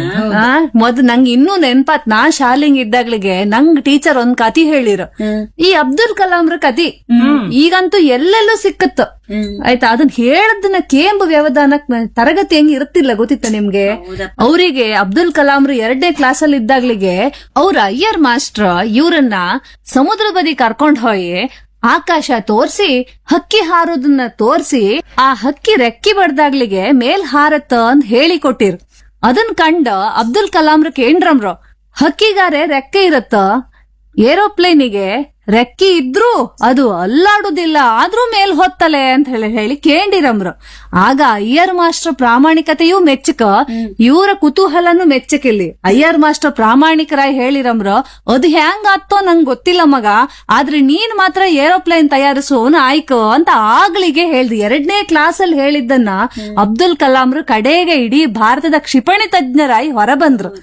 ನಂಗೆ ಇನ್ನೂ ನೆನ್ಪಾತ್, ನಾ ಶಾಲೆಂಗ್ ಇದ್ದಾಗ್ಲಿಗೆ ನಂಗ್ ಟೀಚರ್ ಒಂದ್ ಕತಿ ಹೇಳಿರು, ಈ ಅಬ್ದುಲ್ ಕಲಾಂರ ಕತಿ. ಈಗಂತೂ ಎಲ್ಲೆಲ್ಲೂ ಸಿಕ್ಕತ್ತು ಆಯ್ತಾ. ಅದನ್ನ ಹೇಳದನ್ನ ಕೇಂಬು ವ್ಯವಧಾನ ತರಗತಿ ಹೆಂಗ್ ಇರುತ್ತಿಲ್ಲ ಗೊತ್ತಿತ್ತ ನಿಮ್ಗೆ? ಅವರಿಗೆ ಅಬ್ದುಲ್ ಕಲಾಂರು 2ನೇ ಕ್ಲಾಸಲ್ಲಿ ಇದ್ದಾಗ್ಲಿಗೆ ಅವ್ರ ಅಯ್ಯರ್ ಮಾಸ್ಟರ್ ಇವ್ರನ್ನ ಸಮುದ್ರ ಬದಿ ಕರ್ಕೊಂಡ್ ಹೋಗಿ ಆಕಾಶ ತೋರ್ಸಿ ಹಕ್ಕಿ ಹಾರೋದನ್ನ ತೋರ್ಸಿ ಆ ಹಕ್ಕಿ ರೆಕ್ಕಿ ಬಡ್ದಾಗ್ಲಿಗೆ ಮೇಲ್ ಹಾರತ್ತ ಅಂತ ಹೇಳಿ ಕೊಟ್ಟಿರ್. ಅದನ್ ಕಂಡ ಅಬ್ದುಲ್ ಕಲಾಂರ ಕೇಂದ್ರಮ್ರು, ಹಕ್ಕಿಗಾರೆ ರೆಕ್ಕೆ ಇರತ್ತ, ಏರೋಪ್ಲೇನಿಗೆ ರೆಕ್ಕಿ ಇದ್ರೂ ಅದು ಅಲ್ಲಾಡುದಿಲ್ಲ, ಆದ್ರೂ ಮೇಲ್ ಹೊತ್ತಲೆ ಅಂತ ಹೇಳಿ ಕೇಂಡಿರಮ್ರು. ಆಗ ಅಯ್ಯರ್ ಮಾಸ್ಟರ್ ಪ್ರಾಮಾಣಿಕತೆಯೂ ಮೆಚ್ಚಕ, ಇವರ ಕುತೂಹಲನು ಮೆಚ್ಚಕಿಲ್ಲಿ. ಅಯ್ಯರ್ ಮಾಸ್ಟರ್ ಪ್ರಾಮಾಣಿಕರಾಗಿ ಹೇಳಿರಮ್ರು, ಅದು ಹೆಂಗ್ ಆತ್ತೋ ನಂಗ್ ಗೊತ್ತಿಲ್ಲ ಮಗ, ಆದ್ರೆ ನೀನ್ ಮಾತ್ರ ಏರೋಪ್ಲೇನ್ ತಯಾರಿಸೋನ್ ಆಯ್ಕೋ ಅಂತ ಆಗ್ಲಿಗೆ ಹೇಳ್ದಿ. 2ನೇ ಕ್ಲಾಸಲ್ಲಿ ಹೇಳಿದ್ದನ್ನ ಅಬ್ದುಲ್ ಕಲಾಂರು ಕಡೆಗೆ ಇಡೀ ಭಾರತದ ಕ್ಷಿಪಣಿ ತಜ್ಞರಾಗಿ ಹೊರಬಂದ್ರು.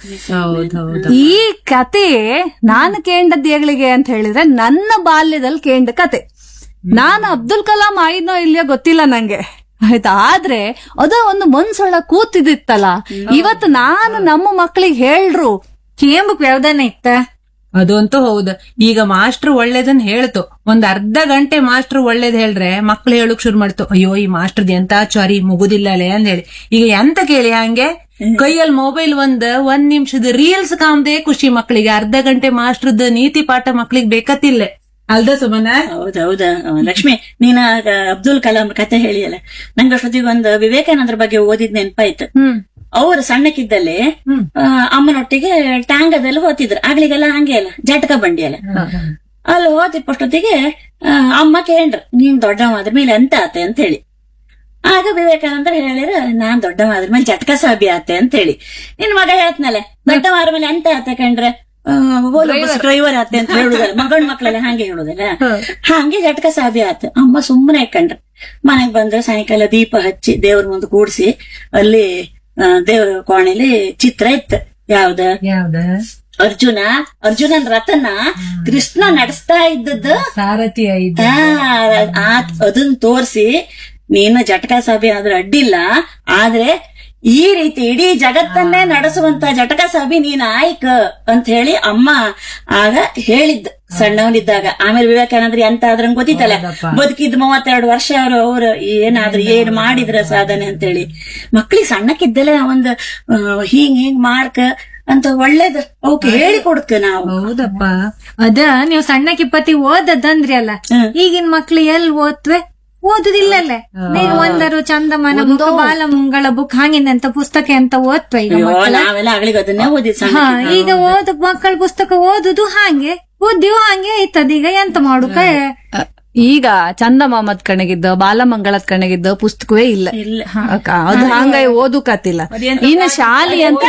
ಈ ಕತೆ ನಾನು ಕೇಂಡದ್ ಏಗ್ಲಿಗೆ ಅಂತ ಹೇಳಿದ್ರೆ ನನ್ನ ಬಾಲ್ಯದಲ್ಲಿ ಕೇಂಡ ಕತೆ. ನಾನು ಅಬ್ದುಲ್ ಕಲಾಂ ಆಯ್ನೋ ಇಲ್ಲೋ ಗೊತ್ತಿಲ್ಲ ನಂಗೆ ಆಯ್ತಾ, ಆದ್ರೆ ಅದ ಒಂದು ಮನ್ಸೊಳ ಕೂತಿದಿತ್ತಲ್ಲ. ಇವತ್ತು ನಾನು ನಮ್ಮ ಮಕ್ಕಳಿಗೆ ಹೇಳ್ರು ಕೇಂಬಕ್ ವ್ಯವಧಾನ ಇತ್ತ. ಅದಂತೂ ಹೌದು. ಈಗ ಮಾಸ್ಟರ್ ಒಳ್ಳೇದನ್ ಹೇಳ್ತು, ಒಂದ್ ಅರ್ಧ ಗಂಟೆ ಮಾಸ್ಟರ್ ಒಳ್ಳೇದ್ ಹೇಳ್ರೆ ಮಕ್ಳು ಹೇಳಕ್ ಶುರು ಮಾಡ್ತು, ಅಯ್ಯೋ ಈ ಮಾಸ್ಟರ್ದ್ ಎಂತ ಚಾರಿ ಮುಗುದಿಲ್ಲಲೇ ಅಂತ ಹೇಳಿ. ಈಗ ಎಂತ ಕೇಳಿ ಹಂಗೆ ಕೈಯಲ್ಲಿ ಮೊಬೈಲ್ ಒಂದ್ ನಿಮಿಷದ ರೀಲ್ಸ್ ಕಾಮ್ದೆ ಖುಷಿ ಮಕ್ಳಿಗೆ. ಅರ್ಧ ಗಂಟೆ ಮಾಸ್ಟರ್ದ ನೀತಿ ಪಾಠ ಮಕ್ಳಿಗೆ ಬೇಕತ್ತಿಲ್ಲ ಅಲ್ದ ಸುಮನ? ಹೌದೌದ ಲಕ್ಷ್ಮಿ, ನೀನ ಅಬ್ದುಲ್ ಕಲಾಂ ಕತೆ ಹೇಳಿಯಲ್ಲ, ನಂಗೆ ಅಷ್ಟೊತ್ತಿಗೆ ಒಂದು ವಿವೇಕಾನಂದ್ರ ಬಗ್ಗೆ ಓದಿದ್ ನೆನ್ಪಾಯ್ತು. ಅವ್ರು ಸಣ್ಣಕ್ಕಿದ್ದಲ್ಲಿ ಅಮ್ಮನೊಟ್ಟಿಗೆ ಟ್ಯಾಂಗದಲ್ಲಿ ಹೋಗ್ತಿದ್ರು. ಆಗ್ಲಿಗೆಲ್ಲ ಹಂಗೆ ಅಲ್ಲ, ಜಟಕ ಬಂಡಿ ಅಲ್ಲ, ಅಲ್ಲಿ ಹೋತಿಪ್ಪಷ್ಟೊತ್ತಿಗೆ ಅಮ್ಮ ಕೇಂದ್ರ, ನೀನ್ ದೊಡ್ಡವಾದ್ರ ಮೇಲೆ ಎಂತ ಆತೆ ಅಂತ ಹೇಳಿ. ಆಗ ವಿವೇಕಾನಂದ್ರ ಹೇಳಿರ, ನಾನ್ ದೊಡ್ಡವಾದ್ರ ಮೇಲೆ ಜಟಕ ಸಾಬಿ ಆತೆ ಅಂತ ಹೇಳಿ. ನಿನ್ ಮಗ ಹೇಳ್ತನಲ್ಲ, ದೊಡ್ಡವಾದ್ರ ಮೇಲೆ ಎಂತ ಆತೆ ಕಂಡ್ರೆ ಡ್ರೈವರ್ ಆತೆ ಅಂತ ಹೇಳುದಲ್ಲ, ಮಗನ್ ಮಕ್ಳೆಲ್ಲ ಹಂಗೆ ಹೇಳುದಲ್ಲ. ಹಂಗೆ ಜಟಕ ಸಾಬಿ ಆತ. ಅಮ್ಮ ಸುಮ್ಮನೆ ಕಂಡ್ರ. ಮನೆಗ್ ಬಂದ್ರೆ ಸಾಯಂಕಾಲ ದೀಪ ಹಚ್ಚಿ ದೇವ್ರ ಮುಂದೆ ಕೂಡ್ಸಿ, ಅಲ್ಲಿ ದೇವ್ರ ಕೋಣೆಲಿ ಚಿತ್ರ ಇತ್ತು. ಯಾವ್ದ ಅರ್ಜುನನ್ ರಥನ ಕೃಷ್ಣ ನಡೆಸ್ತಾ ಇದ್ದದ್ದು ಸಾರಥಿ ಅದನ್ನ ತೋರ್ಸಿ, ನೀನು ಜಟಕ ಸಾಬಿ ಆದ್ರೆ ಅಡ್ಡಿಲ್ಲ, ಆದ್ರೆ ಈ ರೀತಿ ಇಡೀ ಜಗತ್ತನ್ನೇ ನಡೆಸುವಂತ ಜಟಕ ಸಾಬಿ ನೀನ್ ಆಯ್ಕ ಅಂತ ಹೇಳಿ ಅಮ್ಮ ಆಗ ಹೇಳಿದ್ದ ಸಣ್ಣವನಿದ್ದಾಗ. ಆಮೇಲೆ ವಿವೇಕಾನಂದ್ರ ಎಂತ ಆದ್ರಂಗ್ ಗೊತ್ತಿತ್ತಲ್ಲ, ಬದುಕಿದ್ 32 ವರ್ಷ ಅವ್ರು ಏನಾದ್ರು ಏನ್ ಮಾಡಿದ್ರ ಸಾಧನೆ ಅಂತ ಹೇಳಿ. ಮಕ್ಳಿಗೆ ಸಣ್ಣಕ್ಕಿದ್ದಲ್ಲ ಒಂದು ಹಿಂಗ್ ಮಾಡ್ಕ ಅಂತ ಒಳ್ಳೇದ್ ಅವಕ್ಕೆ ಹೇಳಿ ಕೊಡ್ಕ ನಾವು. ಹೌದಪ್ಪ, ಅದ ನೀವು ಸಣ್ಣಕ್ಕಿಪ್ಪತ್ತಿ ಓದದ್ದಂದ್ರಿ ಅಲ್ಲ, ಈಗಿನ ಮಕ್ಳು ಎಲ್ ಓದ್ವೆ? ಓದುದಿಲ್ಲಲ್ಲೇ. ನೀವು ಒಂದರು ಚಂದಮಾನ ಬುಕ್, ಬಾಲಮಂಗಳ ಬುಕ್ ಹಂಗಿನಂತ ಪುಸ್ತಕ ಅಂತ ಓದ್ವ ಈಗ ನಾವೆಲ್ಲ ಆಗ್ಲಿಗೆ ಅದನ್ನೇ ಓದಿದ್. ಈಗ ಓದ ಮಕ್ಕಳ ಪುಸ್ತಕ ಓದುದು ಹಾಗೆ ಓದಿವು ಹಂಗೆ ಐತದ. ಈಗ ಎಂತ ಮಾಡುಕ? ಈಗ ಚಂದಮಾಮದ್ ಕಣಗಿದ್ದ ಬಾಲಮಂಗಳದ್ ಕಣಗಿದ್ದ ಪುಸ್ತಕವೇ ಇಲ್ಲ. ಅದು ಹಂಗಾಗಿ ಓದುಕತ್ತಿಲ್ಲ. ಇನ್ನು ಶಾಲೆ ಅಂತ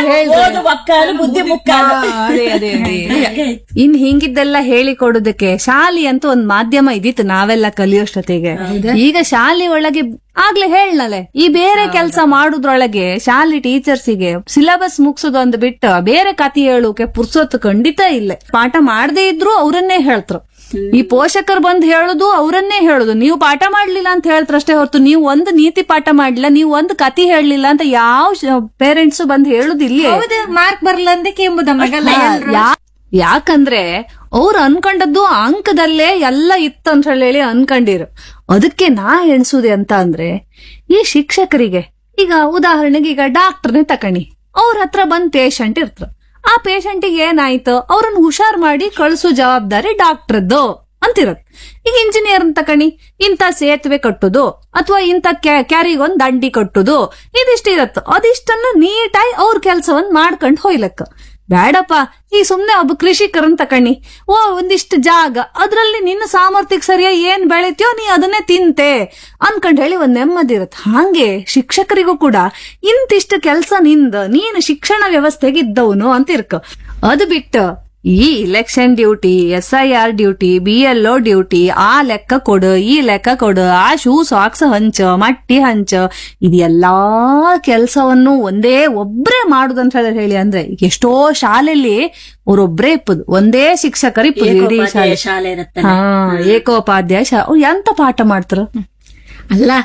ಇನ್ ಹಿಂಗಿದ್ದೆಲ್ಲ ಹೇಳಿ ಕೊಡುದಕ್ಕೆ ಶಾಲೆ ಅಂತ ಒಂದ್ ಮಾಧ್ಯಮ ಇದಿತ್ತು ನಾವೆಲ್ಲ ಕಲಿಯೋಷ್ಟೊತ್ತಿಗೆ. ಈಗ ಶಾಲೆ ಒಳಗೆ ಆಗ್ಲೇ ಹೇಳಲೆ, ಈ ಬೇರೆ ಕೆಲಸ ಮಾಡುದ್ರೊಳಗೆ ಶಾಲೆ ಟೀಚರ್ಸಿಗೆ ಸಿಲೆಬಸ್ ಮುಗ್ಸೋದೊಂದು ಬಿಟ್ಟು ಬೇರೆ ಕಥೆ ಹೇಳೋಕೆ ಪುರ್ಸೊತ್ತು ಖಂಡಿತ ಇಲ್ಲ. ಪಾಠ ಮಾಡದೇ ಇದ್ರು ಅವರನ್ನೇ ಹೇಳ್ತರು. ಈ ಪೋಷಕರು ಬಂದ್ ಹೇಳುದು ಅವರನ್ನೇ ಹೇಳುದು, ನೀವು ಪಾಠ ಮಾಡ್ಲಿಲ್ಲ ಅಂತ ಹೇಳ್ತಾರಷ್ಟೇ ಹೊರತು ನೀವು ಒಂದು ನೀತಿ ಪಾಠ ಮಾಡ್ಲಿಲ್ಲ, ನೀವು ಒಂದು ಕತಿ ಹೇಳಲಿಲ್ಲ ಅಂತ ಯಾವ ಪೇರೆಂಟ್ಸ್ ಬಂದ್ ಹೇಳುದಿಲ್ಲ. ಮಾರ್ಕ್ ಬರ್ಲಂದಕ್ಕೆ ಎಂಬುದ ಮಗಲ್ಲ. ಯಾಕಂದ್ರೆ ಅವ್ರು ಅನ್ಕೊಂಡದ್ದು ಅಂಕದಲ್ಲೇ ಎಲ್ಲ ಇತ್ತಂತ ಹೇಳಿ ಅನ್ಕೊಂಡಿರು. ಅದಕ್ಕೆ ನಾ ಎಣ್ಸುದೆ ಅಂತ ಅಂದ್ರೆ, ಈ ಶಿಕ್ಷಕರಿಗೆ ಈಗ ಉದಾಹರಣೆಗೆ ಈಗ ಡಾಕ್ಟರ್ನೇ ತಕಣಿ, ಅವ್ರ ಹತ್ರ ಬಂದ್ ಪೇಷಂಟ್ ಇರ್ತಾರ. ಆ ಪೇಷಂಟಿಗೆ ಏನಾಯ್ತು, ಅವ್ರನ್ನ ಹುಷಾರ್ ಮಾಡಿ ಕಳ್ಸೋ ಜವಾಬ್ದಾರಿ ಡಾಕ್ಟರ್ದು ಅಂತಿರತ್. ಈಗ ಇಂಜಿನಿಯರ್ ತಕಣಿ, ಇಂಥ ಸೇತುವೆ ಕಟ್ಟುದು ಅಥವಾ ಇಂಥ ಕ್ಯಾರಿಗೊಂದ್ ದಂಡಿ ಕಟ್ಟುದು ಇದಿಷ್ಟಿರತ್ತು. ಅದಿಷ್ಟನ್ನು ನೀಟಾಗಿ ಅವ್ರ ಕೆಲ್ಸವನ್ನ ಮಾಡ್ಕೊಂಡ್ ಹೋಯ್ಲಕ್ಕ. ಬೇಡಪ್ಪ, ಈ ಸುಮ್ನೆ ಒಬ್ಬ ಕೃಷಿಕರನ್ ತಕಣಿ, ಒಂದಿಷ್ಟು ಜಾಗ, ಅದ್ರಲ್ಲಿ ನಿನ್ನ ಸಾಮರ್ಥ್ಯಕ್ಕೆ ಸರಿಯಾಗಿ ಏನ್ ಬೆಳಿತೀಯೋ ನೀ ಅದನ್ನೇ ತಿಂತೆ ಅನ್ಕೊಂಡ್ ಹೇಳಿ ಒಂದ್ ನೆಮ್ಮದಿ ಇರತ್. ಹಾಗೆ ಶಿಕ್ಷಕರಿಗೂ ಕೂಡ ಇಂತಿಷ್ಟು ಕೆಲ್ಸ ನೀನು ಶಿಕ್ಷಣ ವ್ಯವಸ್ಥೆಗೆ ಇದ್ದವನು ಅಂತ ಇರ್ಕ. ಅದು ಬಿಟ್ಟು ಈ election duty, SIR duty, BLO duty, ಆ ಲೆಕ್ಕ ಕೊಡು, ಈ ಲೆಕ್ಕ ಕೊಡು, ಆ ಶೂ ಸಾಕ್ಸ್ ಹಂಚ, ಮಟ್ಟಿ ಹಂಚ, ಇದೆಲ್ಲಾ ಕೆಲ್ಸವನ್ನು ಒಂದೇ ಒಬ್ರೇ ಮಾಡುದಂತ ಹೇಳಿ ಅಂದ್ರೆ ಈಗ ಎಷ್ಟೋ ಶಾಲೆಯಲ್ಲಿ ಅವ್ರೊಬ್ರೇ ಇಪ್ಪದು, ಒಂದೇ ಶಿಕ್ಷಕರು ಇಪ್ಪದು ಇಡೀ ಶಾಲೆ. ಏಕೋಪಾಧ್ಯಾಯ ಎಂತ ಪಾಠ ಮಾಡ್ತಾರ ಅಲ್ಲ.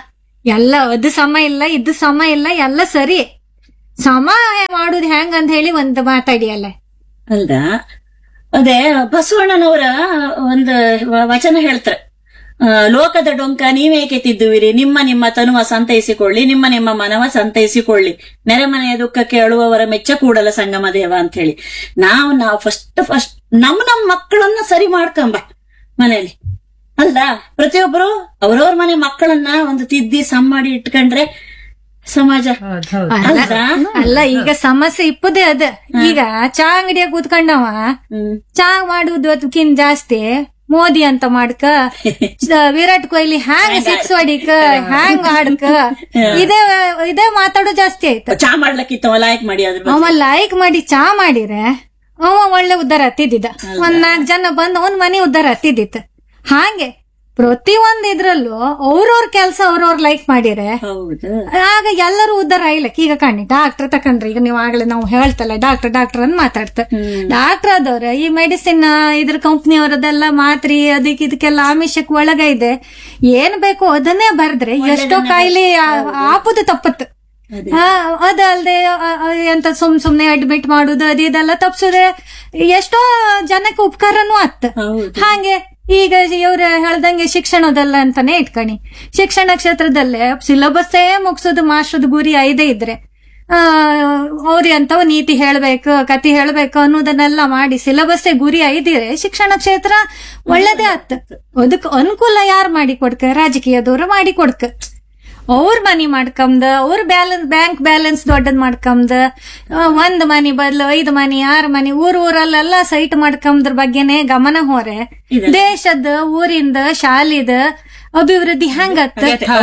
ಎಲ್ಲ ಅದು ಸಮ ಇಲ್ಲ ಇದು ಸಮ ಇಲ್ಲ ಎಲ್ಲ ಸರಿ. ಸಮ ಮಾಡುದು ಹೆಂಗ್ ಅಂತ ಹೇಳಿ ಒಂದು ಮಾತಾಡಿಯಲ್ಲ. ಅಲ್ದ ಅದೇ ಬಸವಣ್ಣನವರ ಒಂದು ವಚನ ಹೇಳ್ತಾರೆ, ಲೋಕದ ಡೊಂಕ ನೀವೇಕೆ ತಿದ್ದುವಿರಿ, ನಿಮ್ಮ ನಿಮ್ಮ ತನುವ ಸಂತೈಸಿಕೊಳ್ಳಿ, ನಿಮ್ಮ ನಿಮ್ಮ ಮನವ ಸಂತೈಸಿಕೊಳ್ಳಿ, ನೆರೆಮನೆಯ ದುಃಖಕ್ಕೆ ಅಳುವವರ ಮೆಚ್ಚ ಕೂಡಲ ಸಂಗಮ ದೇವ ಅಂತ ಹೇಳಿ. ನಾವು ಫಸ್ಟ್ ನಮ್ಮ ಮಕ್ಕಳನ್ನ ಸರಿ ಮಾಡ್ಕೊಂಬ ಮನೇಲಿ ಅಲ್ಲ. ಪ್ರತಿಯೊಬ್ಬರು ಅವ್ರವ್ರ ಮನೆ ಮಕ್ಕಳನ್ನ ಒಂದು ತಿದ್ದಿ ಸಮ್ ಮಾಡಿ ಇಟ್ಕೊಂಡ್ರೆ ಸಮಾಜ ಅಲ್ಲ. ಈಗ ಸಮಸ್ಯೆ ಇಪ್ಪದೇ ಅದ. ಈಗ ಚಾ ಅಂಗಡಿಯಾಗ ಕೂತ್ಕೊಂಡವ ಚಾ ಮಾಡುದು ಅದಕ್ಕಿಂತ ಜಾಸ್ತಿ ಮೋದಿ ಅಂತ ಮಾಡ್ಕ, ವಿರಾಟ್ ಕೊಹ್ಲಿ ಹ್ಯಾಂಗ್ ಸಿಕ್ಸ್ ಹೊಡಿಕ, ಹ್ಯಾಂಗ್ ಆಡ್ಕ, ಇದೇ ಮಾತಾಡೋ ಜಾಸ್ತಿ ಆಯ್ತು. ಚಾ ಮಾಡ್ಲಕ್ಕಿತ್ತು ಲೈಕ್ ಮಾಡಿ ಅವ ಲೈಕ್ ಮಾಡಿ ಚಾ ಮಾಡಿದ್ರೆ ಅವ ಒಳ್ಳೆ ಉದ್ದಾರ ಹತ್ತಿದ್ದ. ಒಂದ್ 4 ಜನ ಬಂದ್ ಅವನ್ ಮನೆ ಉದ್ದಾರ ಹತ್ತಿದ್ದಿತ್ತು. ಹಾಗೆ ಪ್ರತಿಯೊಂದ್ ಇದ್ರಲ್ಲೂ ಅವ್ರವ್ರ ಕೆಲ್ಸ ಅವ್ರವ್ರ ಲೈಕ್ ಮಾಡಿರೆ ಆಗ ಎಲ್ಲರೂ ಉದ್ದಾರ ಆಯ್ಲಕ್. ಈಗ ಕಾಣಿ ಡಾಕ್ಟರ್ ತಕೊಂಡ್ರಿ, ಈಗ ನೀವು ಆಗ್ಲೇ ನಾವು ಹೇಳ್ತಲ್ಲ ಡಾಕ್ಟರ್ ಅಂತ ಮಾತಾಡ್ತ. ಡಾಕ್ಟರ್ ಆದವ್ರ ಈ ಮೆಡಿಸಿನ್ ಇದ್ರ ಕಂಪ್ನಿಯವರದೆಲ್ಲ ಮಾತ್ರಿ ಇದಕ್ಕೆಲ್ಲ ಆಮಿಷಕ್ ಒಳಗ ಇದೆ. ಏನ್ ಬೇಕು ಅದನ್ನೇ ಬರ್ದ್ರೆ ಎಷ್ಟೋ ಕಾಯಿಲೆ ಆಪುದು ತಪ್ಪತ್ತು. ಅದಲ್ದೆ ಎಂತ ಸುಮ್ನೆ ಅಡ್ಮಿಟ್ ಮಾಡುದು ಇದೆಲ್ಲ ತಪ್ಸುದೆ ಎಷ್ಟೋ ಜನಕ್ಕೆ ಉಪಕಾರನೂ ಆತ್. ಹಾಗೆ ಈಗ ಇವ್ರ ಹೇಳ್ದಂಗೆ ಶಿಕ್ಷಣದಲ್ಲ ಅಂತಾನೆ ಇಟ್ಕಣಿ. ಶಿಕ್ಷಣ ಕ್ಷೇತ್ರದಲ್ಲೇ ಸಿಲೆಬಸ್ಸೇ ಮುಗಿಸೋದು ಮಾಸ್ಟರ್ದ ಗುರಿ 5 ಇದ್ರೆ ಅವ್ರಿ ಅಂತವ ನೀತಿ ಹೇಳ್ಬೇಕು, ಕತಿ ಹೇಳ್ಬೇಕು ಅನ್ನೋದನ್ನೆಲ್ಲ ಮಾಡಿ ಸಿಲೆಬಸ್ಸೇ ಗುರಿ 5 ಶಿಕ್ಷಣ ಕ್ಷೇತ್ರ ಒಳ್ಳೇದೇ ಆತ್. ಅದಕ್ ಅನುಕೂಲ ಯಾರು ಮಾಡಿ ಕೊಡ್ಕ? ರಾಜಕೀಯದವ್ರು ಮಾಡಿ ಕೊಡ್ಕ. ಅವ್ರ ಮನಿ ಮಾಡ್ಕಂದ, ಅವ್ರ ಬ್ಯಾಂಕ್ ಬ್ಯಾಲೆನ್ಸ್ ದೊಡ್ಡದ್ ಮಾಡ್ಕಂದ, 1 ಮನಿ ಬದ್ಲು 5 ಮನಿ 6 ಮನಿ ಊರಲ್ಲೆಲ್ಲ ಸೈಟ್ ಮಾಡ್ಕಂದ್ರ ಬಗ್ಗೆನೆ ಗಮನ ಹೋರೆ ದೇಶದ ಊರಿಂದ ಶಾಲಿದ ಅಭಿವೃದ್ಧಿ ಹೆಂಗತ್ತ.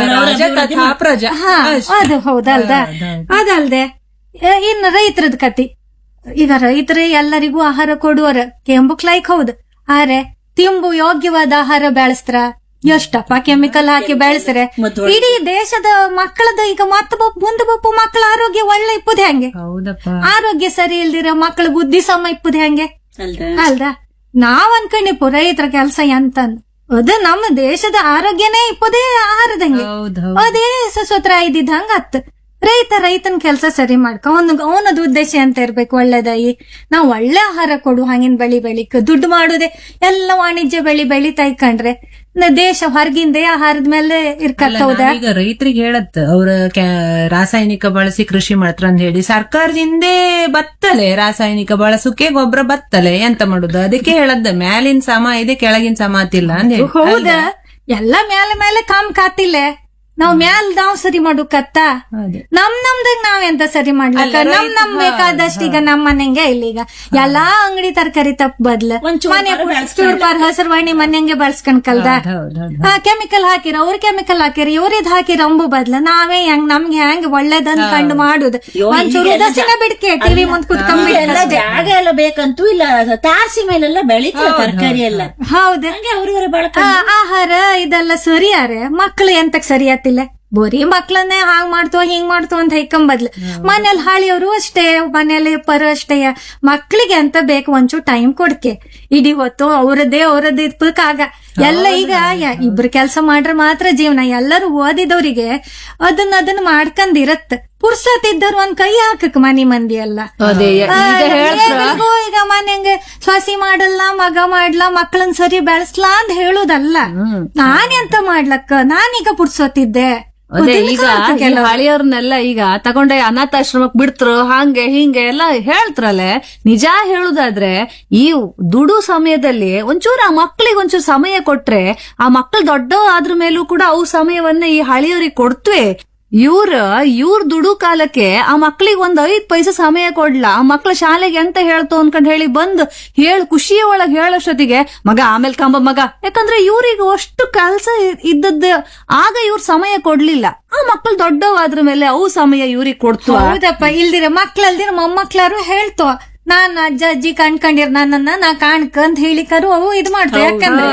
ಅದು ಹೌದಲ್ದ. ಅದಲ್ದೆ ಇನ್ನು ರೈತರದ್ ಕತಿ. ಈಗ ರೈತರೇ ಎಲ್ಲರಿಗೂ ಆಹಾರ ಕೊಡುವರ ಕೆಂಬುಕ್ ಲೈಕ್ ಹೌದು. ಆರೆ ತಿಂಬು ಯೋಗ್ಯವಾದ ಆಹಾರ ಬೆಳೆಸ್ತಾರ? ಎಷ್ಟಪ್ಪ ಕೆಮಿಕಲ್ ಹಾಕಿ ಬೆಳೆಸ್ರೆ ಇಡೀ ದೇಶದ ಮಕ್ಕಳದ ಈಗ ಮುಂದೆ ಬಪ್ಪ ಮಕ್ಕಳ ಆರೋಗ್ಯ ಒಳ್ಳೆ ಇಪ್ಪುದು ಹೆಂಗೆ? ಆರೋಗ್ಯ ಸರಿ ಇಲ್ದಿರ ಮಕ್ಕಳ ಬುದ್ಧಿ ಸಮ ಇಪ್ಪುದು ಹೆಂಗೆ ಅಲ್ದ? ನಾವ್ ಅನ್ಕೊಂಡಿಪ್ಪು ರೈತರ ಕೆಲ್ಸ ಎಂತಂದ್ ಅದು ನಮ್ಮ ದೇಶದ ಆರೋಗ್ಯನೇ ಇಪ್ಪದೇ ಆಹಾರದಂಗೆ. ಅದೇ ಸಸೋತ್ರ ಇದ್ದಿದ್ದಂಗ ಅತ್ ರೈತನ ಕೆಲ್ಸ ಸರಿ ಮಾಡ್ಕ ಅವನದು ಉದ್ದೇಶ ಅಂತ ಇರ್ಬೇಕು ಒಳ್ಳೇದಾಗಿ. ನಾವ್ ಒಳ್ಳೆ ಆಹಾರ ಕೊಡು, ಹಂಗಿನ ಬೆಳಿಕ್ ದುಡ್ಡು ಮಾಡುದೇ ಎಲ್ಲ ವಾಣಿಜ್ಯ ಬೆಳಿತಾ ಇಕ್ಕಂಡ್ರೆ ದೇಶ ಹೊರಗಿಂದ ಆಹಾರದ ಮೇಲೆ ಇರ್ಕತ್ತೌದ. ಈಗ ರೈತರಿಗೆ ಹೇಳತ್ ಅವ್ರ ರಾಸಾಯನಿಕ ಬಳಸಿ ಕೃಷಿ ಮಾಡ್ತಾರ ಅಂತ ಹೇಳಿ ಸರ್ಕಾರದಿಂದೇ ಬತ್ತಲೆ ರಾಸಾಯನಿಕ ಬಳಸಕ್ಕೆ ಗೊಬ್ಬರ ಬತ್ತಲೆ ಎಂತ ಮಾಡುದು? ಅದಕ್ಕೆ ಹೇಳದ್ ಮ್ಯಾಲಿನ ಸಮ ಇದೆ ಕೆಳಗಿನ ಸಮ ಆತಿಲ್ಲ ಅಂತ ಹೇಳಿ. ಹೌದ, ಎಲ್ಲ ಮೇಲೆ ಕಾತಿಲ್ಲ. ನಾವ್ ಸರಿ ಮಾಡುಕತ್ತ ನಮ್ದಾಗ ನಾವೆಂತ ಸರಿ ಮಾಡ್ಲಕ್ಕ? ನಮ್ ಬೇಕಾದಷ್ಟು ಈಗ ನಮ್ ಮನೆಂಗೆ ಇಲ್ಲ. ಈಗ ಎಲ್ಲಾ ಅಂಗಡಿ ತರಕಾರಿ ತಪ್ಪ ಬದ್ಲ ಚೂರ್ಪಾರ್ ಹಸರವಾಣಿ ಮನೆಂಗೆ ಬಳಸ್ಕೊಂಡ್ ಕಲ್ದ ಕೆಮಿಕಲ್ ಹಾಕಿರ, ಅವ್ರ ಕೆಮಿಕಲ್ ಹಾಕಿರ, ಇವ್ರಿದ್ ಹಾಕಿರ ಅಂಬು ಬದ್ಲ ನಾವೇ ನಮ್ಗೆ ಹೆಂಗ್ ಒಳ್ಳೇದನ್ ಕಂಡು ಮಾಡುದು. ಒಂಚೂರು ಉದಾಸೀನ ಬಿಡ್ಕೆ ಟಿವಿ ಮುಂದ್ ಕುತ್ಕೊಂಡ್ಬಿಟ್ಟ ಜಾಗ ಎಲ್ಲ ಬೇಕಂತೂ ಇಲ್ಲ, ತಾರಸಿ ಮೇಲೆಲ್ಲ ಬೆಳಿತಾರೆ ತರಕಾರಿ ಎಲ್ಲ. ಹೌದು, ಆಹಾರ ಇದೆಲ್ಲ ಸರಿಯಾರೆ ಮಕ್ಳು ಎಂತಕ್ ಸರಿ ಆತಿಲ್ಲ. ಬೋರಿ ಮಕ್ಳನ್ನೇ ಹಾಂಗ್ ಮಾಡ್ತೋ ಹಿಂಗ್ ಮಾಡ್ತೋ ಅಂತ ಹೈಕೊಂಬದ್ಲು. ಮನೇಲಿ ಹಾಳಿಯವರು ಅಷ್ಟೇ, ಮನೇಲಿ ಪರು ಅಷ್ಟೇ. ಮಕ್ಳಿಗೆ ಅಂತ ಬೇಕು ಒಂಚೂರು ಟೈಮ್ ಕೊಡ್ಕೆ. ಇಡೀ ಹೊತ್ತು ಅವ್ರದ್ದೇ ಇರ್ಬೇಕಾಗ ಎಲ್ಲ ಈಗ ಇಬ್ರು ಕೆಲ್ಸ ಮಾಡ್ರೆ ಮಾತ್ರ ಜೀವನ. ಎಲ್ಲರೂ ಓದಿದವ್ರಿಗೆ ಅದನ್ನ ಮಾಡ್ಕೊಂಡಿರತ್. ಪುರ್ಸತ್ತಿದ್ದವ್ರು ಒಂದ್ ಕೈ ಹಾಕಕ್ ಮನಿ ಮಂದಿ ಎಲ್ಲ. ಈಗ ಮನೆಂಗೆ ಸೊಸಿ ಮಾಡಲ್ಲ, ಮಗ ಮಾಡ್ಲಾ, ಮಕ್ಳನ್ ಸರಿ ಬೆಳೆಸ್ಲಾ ಅಂತ ಹೇಳುದಲ್ಲ. ನಾನೆಂತ ಮಾಡ್ಲಕ್ಕ, ನಾನೀಗ ಪುರ್ಸೊತ್ತಿದ್ದೆ. ಈಗ ಹಳಿಯವ್ರನ್ನೆಲ್ಲ ಈಗ ತಗೊಂಡೆ ಅನಾಥಾಶ್ರಮಕ್ ಬಿಡ್ತರು, ಹಂಗೆ ಹಿಂಗೆ ಎಲ್ಲ ಹೇಳ್ತ್ರಲೆ. ನಿಜ ಹೇಳುದಾದ್ರೆ ಈ ದುಡು ಸಮಯದಲ್ಲಿ ಒಂಚೂರು ಆ ಮಕ್ಳಿಗೆ ಒಂಚೂರು ಸಮಯ ಕೊಟ್ರೆ ಆ ಮಕ್ಳು ದೊಡ್ಡ ಆದ್ರ ಮೇಲೂ ಕೂಡ ಅವು ಸಮಯವನ್ನ ಈ ಹಳಿಯವ್ರಿಗೆ ಕೊಡ್ತ್ವೆ. ಇವ್ರ ದುಡು ಕಾಲಕ್ಕೆ ಆ ಮಕ್ಳಿಗೆ 5 ಪೈಸೆ ಸಮಯ ಕೊಡ್ಲಾ. ಆ ಮಕ್ಳ ಶಾಲೆಗೆ ಎಂತ ಹೇಳ್ತು ಅನ್ಕೊಂಡ್ ಹೇಳಿ ಬಂದು ಖುಷಿಯ ಒಳಗ್ ಹೇಳೋಷ್ಟೊತ್ತಿಗೆ ಮಗ ಆಮೇಲೆ ಕಂಬ ಮಗ. ಯಾಕಂದ್ರೆ ಇವ್ರಿಗೆ ಅಷ್ಟು ಕೆಲ್ಸ ಇದ್ದದ್ದು ಆಗ ಇವ್ರ ಸಮಯ ಕೊಡ್ಲಿಲ್ಲ. ಆ ಮಕ್ಳು ದೊಡ್ಡವಾದ್ರ ಮೇಲೆ ಅವು ಸಮಯ ಇವ್ರಿಗೆ ಕೊಡ್ತು. ಹೌದಪ್ಪ, ಇಲ್ದಿರ ಮಕ್ಳಲ್ದಿರ ಮೊಮ್ಮಕ್ಳಾರು ಹೇಳ್ತೋ ನಾನ್ ಅಜ್ಜಿ ಕಣ್ಕೊಂಡಿರ್ ನನ್ನನ್ನ ನಾ ಕಾಣ್ಕ ಅಂತ ಹೇಳಿಕರು ಅವು ಇದ್ ಮಾಡ್ತಾವ. ಯಾಕಂದ್ರೆ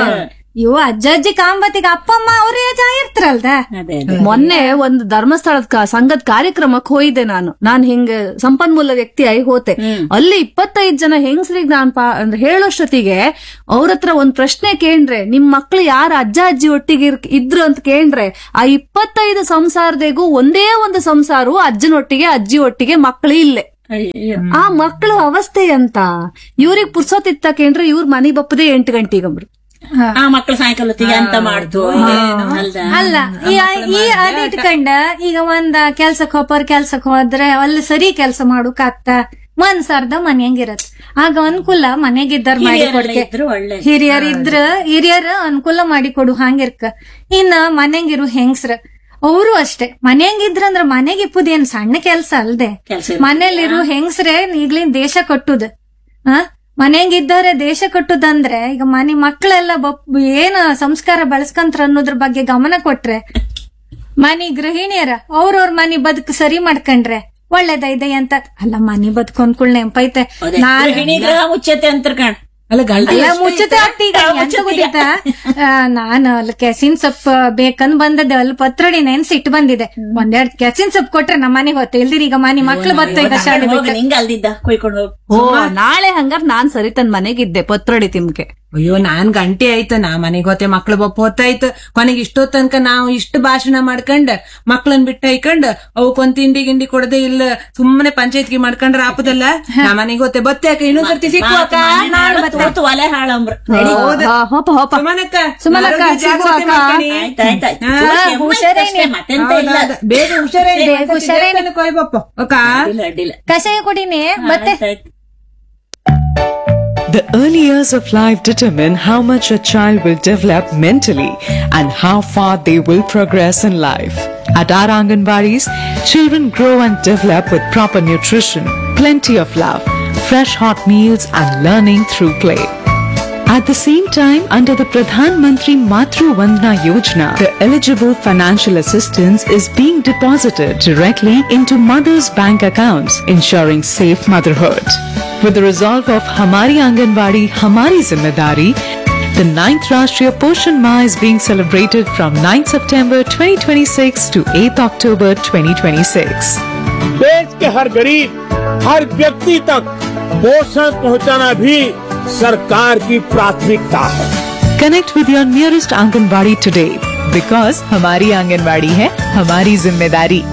ಇವು ಅಜ್ಜ ಅಜ್ಜಿ ಕಾಂಬತ್ತಿಗೆ ಅಪ್ಪ ಅಮ್ಮ ಅವ್ರೇ ಇರ್ತಾರಲ್ದ. ಅದೇ ಮೊನ್ನೆ ಒಂದು ಧರ್ಮಸ್ಥಳದ ಸಂಘದ ಕಾರ್ಯಕ್ರಮಕ್ಕೆ ಹೋಯಿದ್ದೆ ನಾನು ಹಿಂಗ ಸಂಪನ್ಮೂಲ ವ್ಯಕ್ತಿ ಆಗಿ ಹೋತೆ. ಅಲ್ಲಿ 25 ಜನ ಹೆಂಗಸರಿಗೆ ನಾನ್ ಹೇಳೋಷ್ಟೊತ್ತಿಗೆ ಅವ್ರ ಹತ್ರ ಒಂದ್ ಪ್ರಶ್ನೆ ಕೇಂದ್ರೆ, ನಿಮ್ ಮಕ್ಳು ಯಾರ ಅಜ್ಜ ಅಜ್ಜಿ ಒಟ್ಟಿಗೆ ಇದ್ರು ಅಂತ ಕೇಂದ್ರೆ, ಆ 25 ಸಂಸಾರದಿಗೂ ಒಂದೇ ಒಂದು ಸಂಸಾರವು ಅಜ್ಜನೊಟ್ಟಿಗೆ ಅಜ್ಜಿ ಒಟ್ಟಿಗೆ ಮಕ್ಳು ಇಲ್ಲೇ. ಆ ಮಕ್ಕಳು ಅವಸ್ಥೆ ಅಂತ ಇವ್ರಿಗೆ ಪುರ್ಸೋತಿತ್ತ ಕೇಂದ್ರೆ ಇವ್ರ ಮನೆ ಬಪ್ಪದೆ 8 ಗಂಟೆಗಂಬ್ರು. ಆ ಮಕ್ಳು ಸಾಯಂಕಾಲ ಹೊತ್ತಿಗೆ ಅಂತ ಮಾಡ್ತು ಅಲ್ಲ ಈ ಅದಿಟ್ಕೊಂಡ ಈಗ ಒಂದ್ ಕೆಲ್ಸಕ್ ಹೋದ್ರೆ ಅಲ್ಲಿ ಸರಿ ಕೆಲ್ಸ ಮಾಡೋಕಾಗ್ತ ಮನ್ಸಾರ್ದ ಮನ್ಯಂಗಿರತ್. ಆಗ ಅನುಕೂಲ ಮನೆಗಿದ್ದಾರ ಮಾಡಿ ಕೊಡ್ಕೆ, ಹಿರಿಯರ್ ಅನುಕೂಲ ಮಾಡಿ ಕೊಡು ಹಂಗಿರ್ಕ. ಇನ್ನ ಮನೆಗಿರು ಹೆಂಗ್ಸ್ರ ಅವರು ಅಷ್ಟೇ ಮನೆಯಂಗಿದ್ರಂದ್ರ ಮನೆಗೆ ಇಪ್ಪುದೇನ್ ಸಣ್ಣ ಕೆಲ್ಸ ಅಲ್ದೆ. ಮನೇಲಿರು ಹೆಂಗ್ಸ್ರೆ ಈಗ್ಲಿನ್ ದೇಶ ಕಟ್ಟುದ. ಮನೆಯಂಗಿದ್ದಾರೆ ದೇಶ ಕಟ್ಟುದಂದ್ರೆ ಈಗ ಮನೆ ಮಕ್ಕಳೆಲ್ಲ ಏನ ಸಂಸ್ಕಾರ ಬೆಳೆಸ್ಕಂತ್ರ ಅನ್ನೋದ್ರ ಬಗ್ಗೆ ಗಮನ ಕೊಟ್ರೆ, ಮನಿ ಗೃಹಿಣಿಯರ ಅವ್ರವ್ರ ಮನಿ ಬದುಕು ಸರಿ ಮಾಡ್ಕೊಂಡ್ರೆ ಒಳ್ಳೇದೈದೆ ಅಂತ. ಅಲ್ಲ ಮನಿ ಬದುಕೊಂಡ್ಕುಳ್ ನೆಂಪೈತೆ ಮುಚ್ಚತೆ ಅಂತ ಕಣ್. ಮುಚ್ಚತೆ ಆಗ್ತೀಗ ಎಂತ ಗೊತ್ತಿತ್ತ, ನಾನು ಅಲ್ಲಿ ಕೆಸಿನ್ ಸೊಪ್ಪು ಬೇಕಂದ್ ಬಂದದ್ದೆ, ಅಲ್ಲಿ ಪತ್ರೊಡಿ ನೆನ್ಸಿಟ್ಟು ಬಂದಿದೆ. 1-2 ಕೆಸಿನ್ ಸೊಪ್ಪು ಕೊಟ್ರೆ ನಮ್ಮ ಮನೆಗೆ ಹೊತ್ತೆ ಇಲ್ದಿರಿ. ಈಗ ಮನೆ ಮಕ್ಳು ಬತ್ತ ಈಗ ಶಾಲೆ ಹಿಂಗ ಅಲ್ದಿದ್ದ ಕೊಯ್ಕೊಂಡು ನಾಳೆ ಹಂಗಾರ ನಾನ್ ಸರಿ ತನ್ ಮನೆಗಿದ್ದೆ ಪತ್ರೊಡಿ ತಿಮ್ಕೆ. ಅಯ್ಯೋ ನಾನ್ ಗಂಟೆ ಆಯ್ತು, ನಾ ಮನೆಗ್ ಹೋತೆ ಮಕ್ಳು ಬಪ್ಪ ಹೊತ್ತಾಯ್ತು. ಕೊನೆಗೆ ಇಷ್ಟೋ ತನಕ ನಾವು ಇಷ್ಟು ಭಾಷಣ ಮಾಡ್ಕೊಂಡ್ ಮಕ್ಳನ್ ಬಿಟ್ಟ ಹೈಕೊಂಡ್ ಅವಕ್ಕೊಂದ್ ತಿಂಡಿ ಗಿಂಡಿ ಕೊಡದೆ ಇಲ್ಲ ಸುಮ್ಮನೆ ಪಂಚಾಯತ್ಗೆ ಮಾಡ್ಕೊಂಡ್ರ ಆಪದಲ್ಲ. ನಾ ಮನೆಗ್ ಹೋತೆ ಬತ್ತಾಕ ಇನ್ನೊಂದ್ಸರ್ತಿ ಸಿಕ್ಕುವಾಕ ಒಲೆ ಹಾಳಂಬ್ರ. ಸುಮನಕ್ಕ ಬೇಗ ಹುಷಾರೇನು ಕೊಯ್ ಬಪ್ಪ ಕಷಾಯ ಕುಡಿನೇ ಮತ್ತೆ. The early years of life determine how much a child will develop mentally and how far they will progress in life. At our Anganwadis, children grow and develop with proper nutrition, plenty of love, fresh hot meals and learning through play. At the same time, under the Pradhan Mantri Matru Vandana Yojana, the eligible financial assistance is being deposited directly into mothers' bank accounts, ensuring safe motherhood. With the resolve of Hamari Anganwadi, Hamari Zimmedari, the 9th Rashtriya Poshan Ma is being celebrated from 9th September 2026 to 8th October 2026. देश के हर गरीब, हर व्यक्ति तक पोषण पहुंचाना भी सरकार की प्राथमिकता है. Connect with your nearest Anganwadi today because Hamari Anganwadi hai Hamari Zimmedari.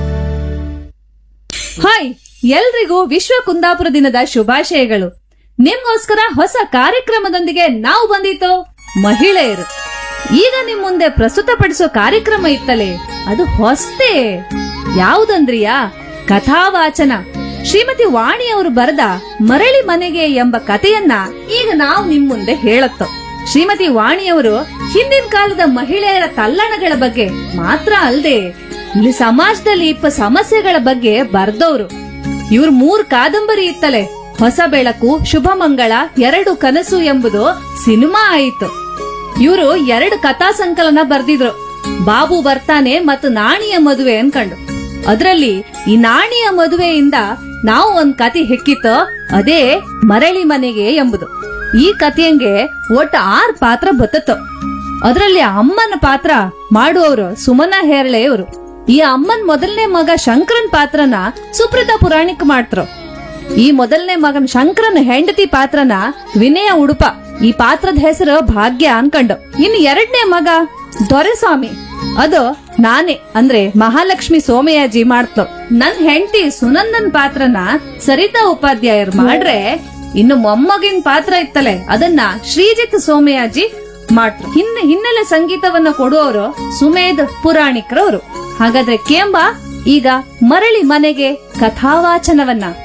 Hi, ಎಲ್ರಿಗೂ ವಿಶ್ವ ಕುಂದಾಪುರ ದಿನದ ಶುಭಾಶಯಗಳು. ನಿಮ್ಗೋಸ್ಕರ ಹೊಸ ಕಾರ್ಯಕ್ರಮದೊಂದಿಗೆ ನಾವು ಬಂದಿತ್ತು ಮಹಿಳೆಯರು. ಈಗ ನಿಮ್ ಮುಂದೆ ಪ್ರಸ್ತುತಪಡಿಸೋ ಕಾರ್ಯಕ್ರಮ ಇತ್ತಲೇ ಅದು ಹೊಸ್ತೇ. ಯಾವುದಂದ್ರಿಯಾ? ಕಥಾವಾಚನ. ಶ್ರೀಮತಿ ವಾಣಿ ಅವರು ಬರೆದ ಮರಳಿ ಮನೆಗೆ ಎಂಬ ಕಥೆಯನ್ನ ಈಗ ನಾವು ನಿಮ್ ಮುಂದೆ ಹೇಳತ್ತೋ. ಶ್ರೀಮತಿ ವಾಣಿಯವರು ಹಿಂದಿನ ಕಾಲದ ಮಹಿಳೆಯರ ತಲ್ಲಣಗಳ ಬಗ್ಗೆ ಮಾತ್ರ ಅಲ್ಲದೆ ಇಲ್ಲಿ ಸಮಾಜದಲ್ಲಿ ಇಪ್ಪ ಸಮಸ್ಯೆಗಳ ಬಗ್ಗೆ ಬರ್ದವ್ರು. ಇವ್ರ 3 ಕಾದಂಬರಿ ಇತ್ತಲೆ. ಹೊಸ ಬೆಳಕು, ಶುಭ ಮಂಗಳ, 2 ಕನಸು ಎಂಬುದು ಸಿನಿಮಾ ಆಯಿತು. ಇವರು 2 ಕಥಾ ಸಂಕಲನ ಬರ್ದಿದ್ರು, ಬಾಬು ಬರ್ತಾನೆ ಮತ್ತು ನಾಣಿಯ ಮದುವೆ ಅನ್ಕಂಡು. ಅದ್ರಲ್ಲಿ ಈ ನಾಣಿಯ ಮದುವೆಯಿಂದ ನಾವು ಒಂದ್ ಕತೆ ಹೆಕ್ಕಿತ್ತು, ಅದೇ ಮರಳಿ ಮನೆಗೆ ಎಂಬುದು. ಈ ಕಥೆಯಂಗೆ ಒಟ್ಟು 6 ಪಾತ್ರ ಬತ್ತತ್ತು. ಅದ್ರಲ್ಲಿ ಅಮ್ಮನ ಪಾತ್ರ ಮಾಡುವವರು ಸುಮನಾ ಹೇರಳೆಯವರು. ಈ ಅಮ್ಮನ್ ಮೊದಲನೇ ಮಗ ಶಂಕರನ್ ಪಾತ್ರನ ಸುಪ್ರತಾ ಪುರಾಣಿಕ್ ಮಾಡ್ತರು. ಈ ಮೊದಲನೇ ಮಗನ್ ಶಂಕರನ್ ಹೆಂಡತಿ ಪಾತ್ರನ ವಿನಯ ಉಡುಪ. ಈ ಪಾತ್ರದ ಹೆಸರು ಭಾಗ್ಯ ಅನ್ಕಂಡು. ಇನ್ನು 2ನೇ ಮಗ ದೊರೆಸ್ವಾಮಿ, ಅದು ನಾನೇ ಅಂದ್ರೆ ಮಹಾಲಕ್ಷ್ಮಿ ಸೋಮಯಾಜಿ ಮಾಡ್ತು. ನನ್ ಹೆಂಡತಿ ಸುನಂದನ್ ಪಾತ್ರನ ಸರಿತಾ ಉಪಾಧ್ಯಾಯರು ಮಾಡ್ರೆ, ಇನ್ನು ಮೊಮ್ಮಗಿನ ಪಾತ್ರ ಇತ್ತಲೆ ಅದನ್ನ ಶ್ರೀಜಿತ್ ಸೋಮಯಾಜಿ ಮಾಡ್ರು. ಹಿನ್ನೆಲೆ ಸಂಗೀತವನ್ನ ಕೊಡುವವರು ಸುಮೇಧ್ ಪುರಾಣಿಕ್ರವರು. ಹಾಗಾದ್ರೆ ಕೇಂಬ ಈಗ ಮರಳಿ ಮನೆಗೆ ಕಥಾವಾಚನವನ್ನ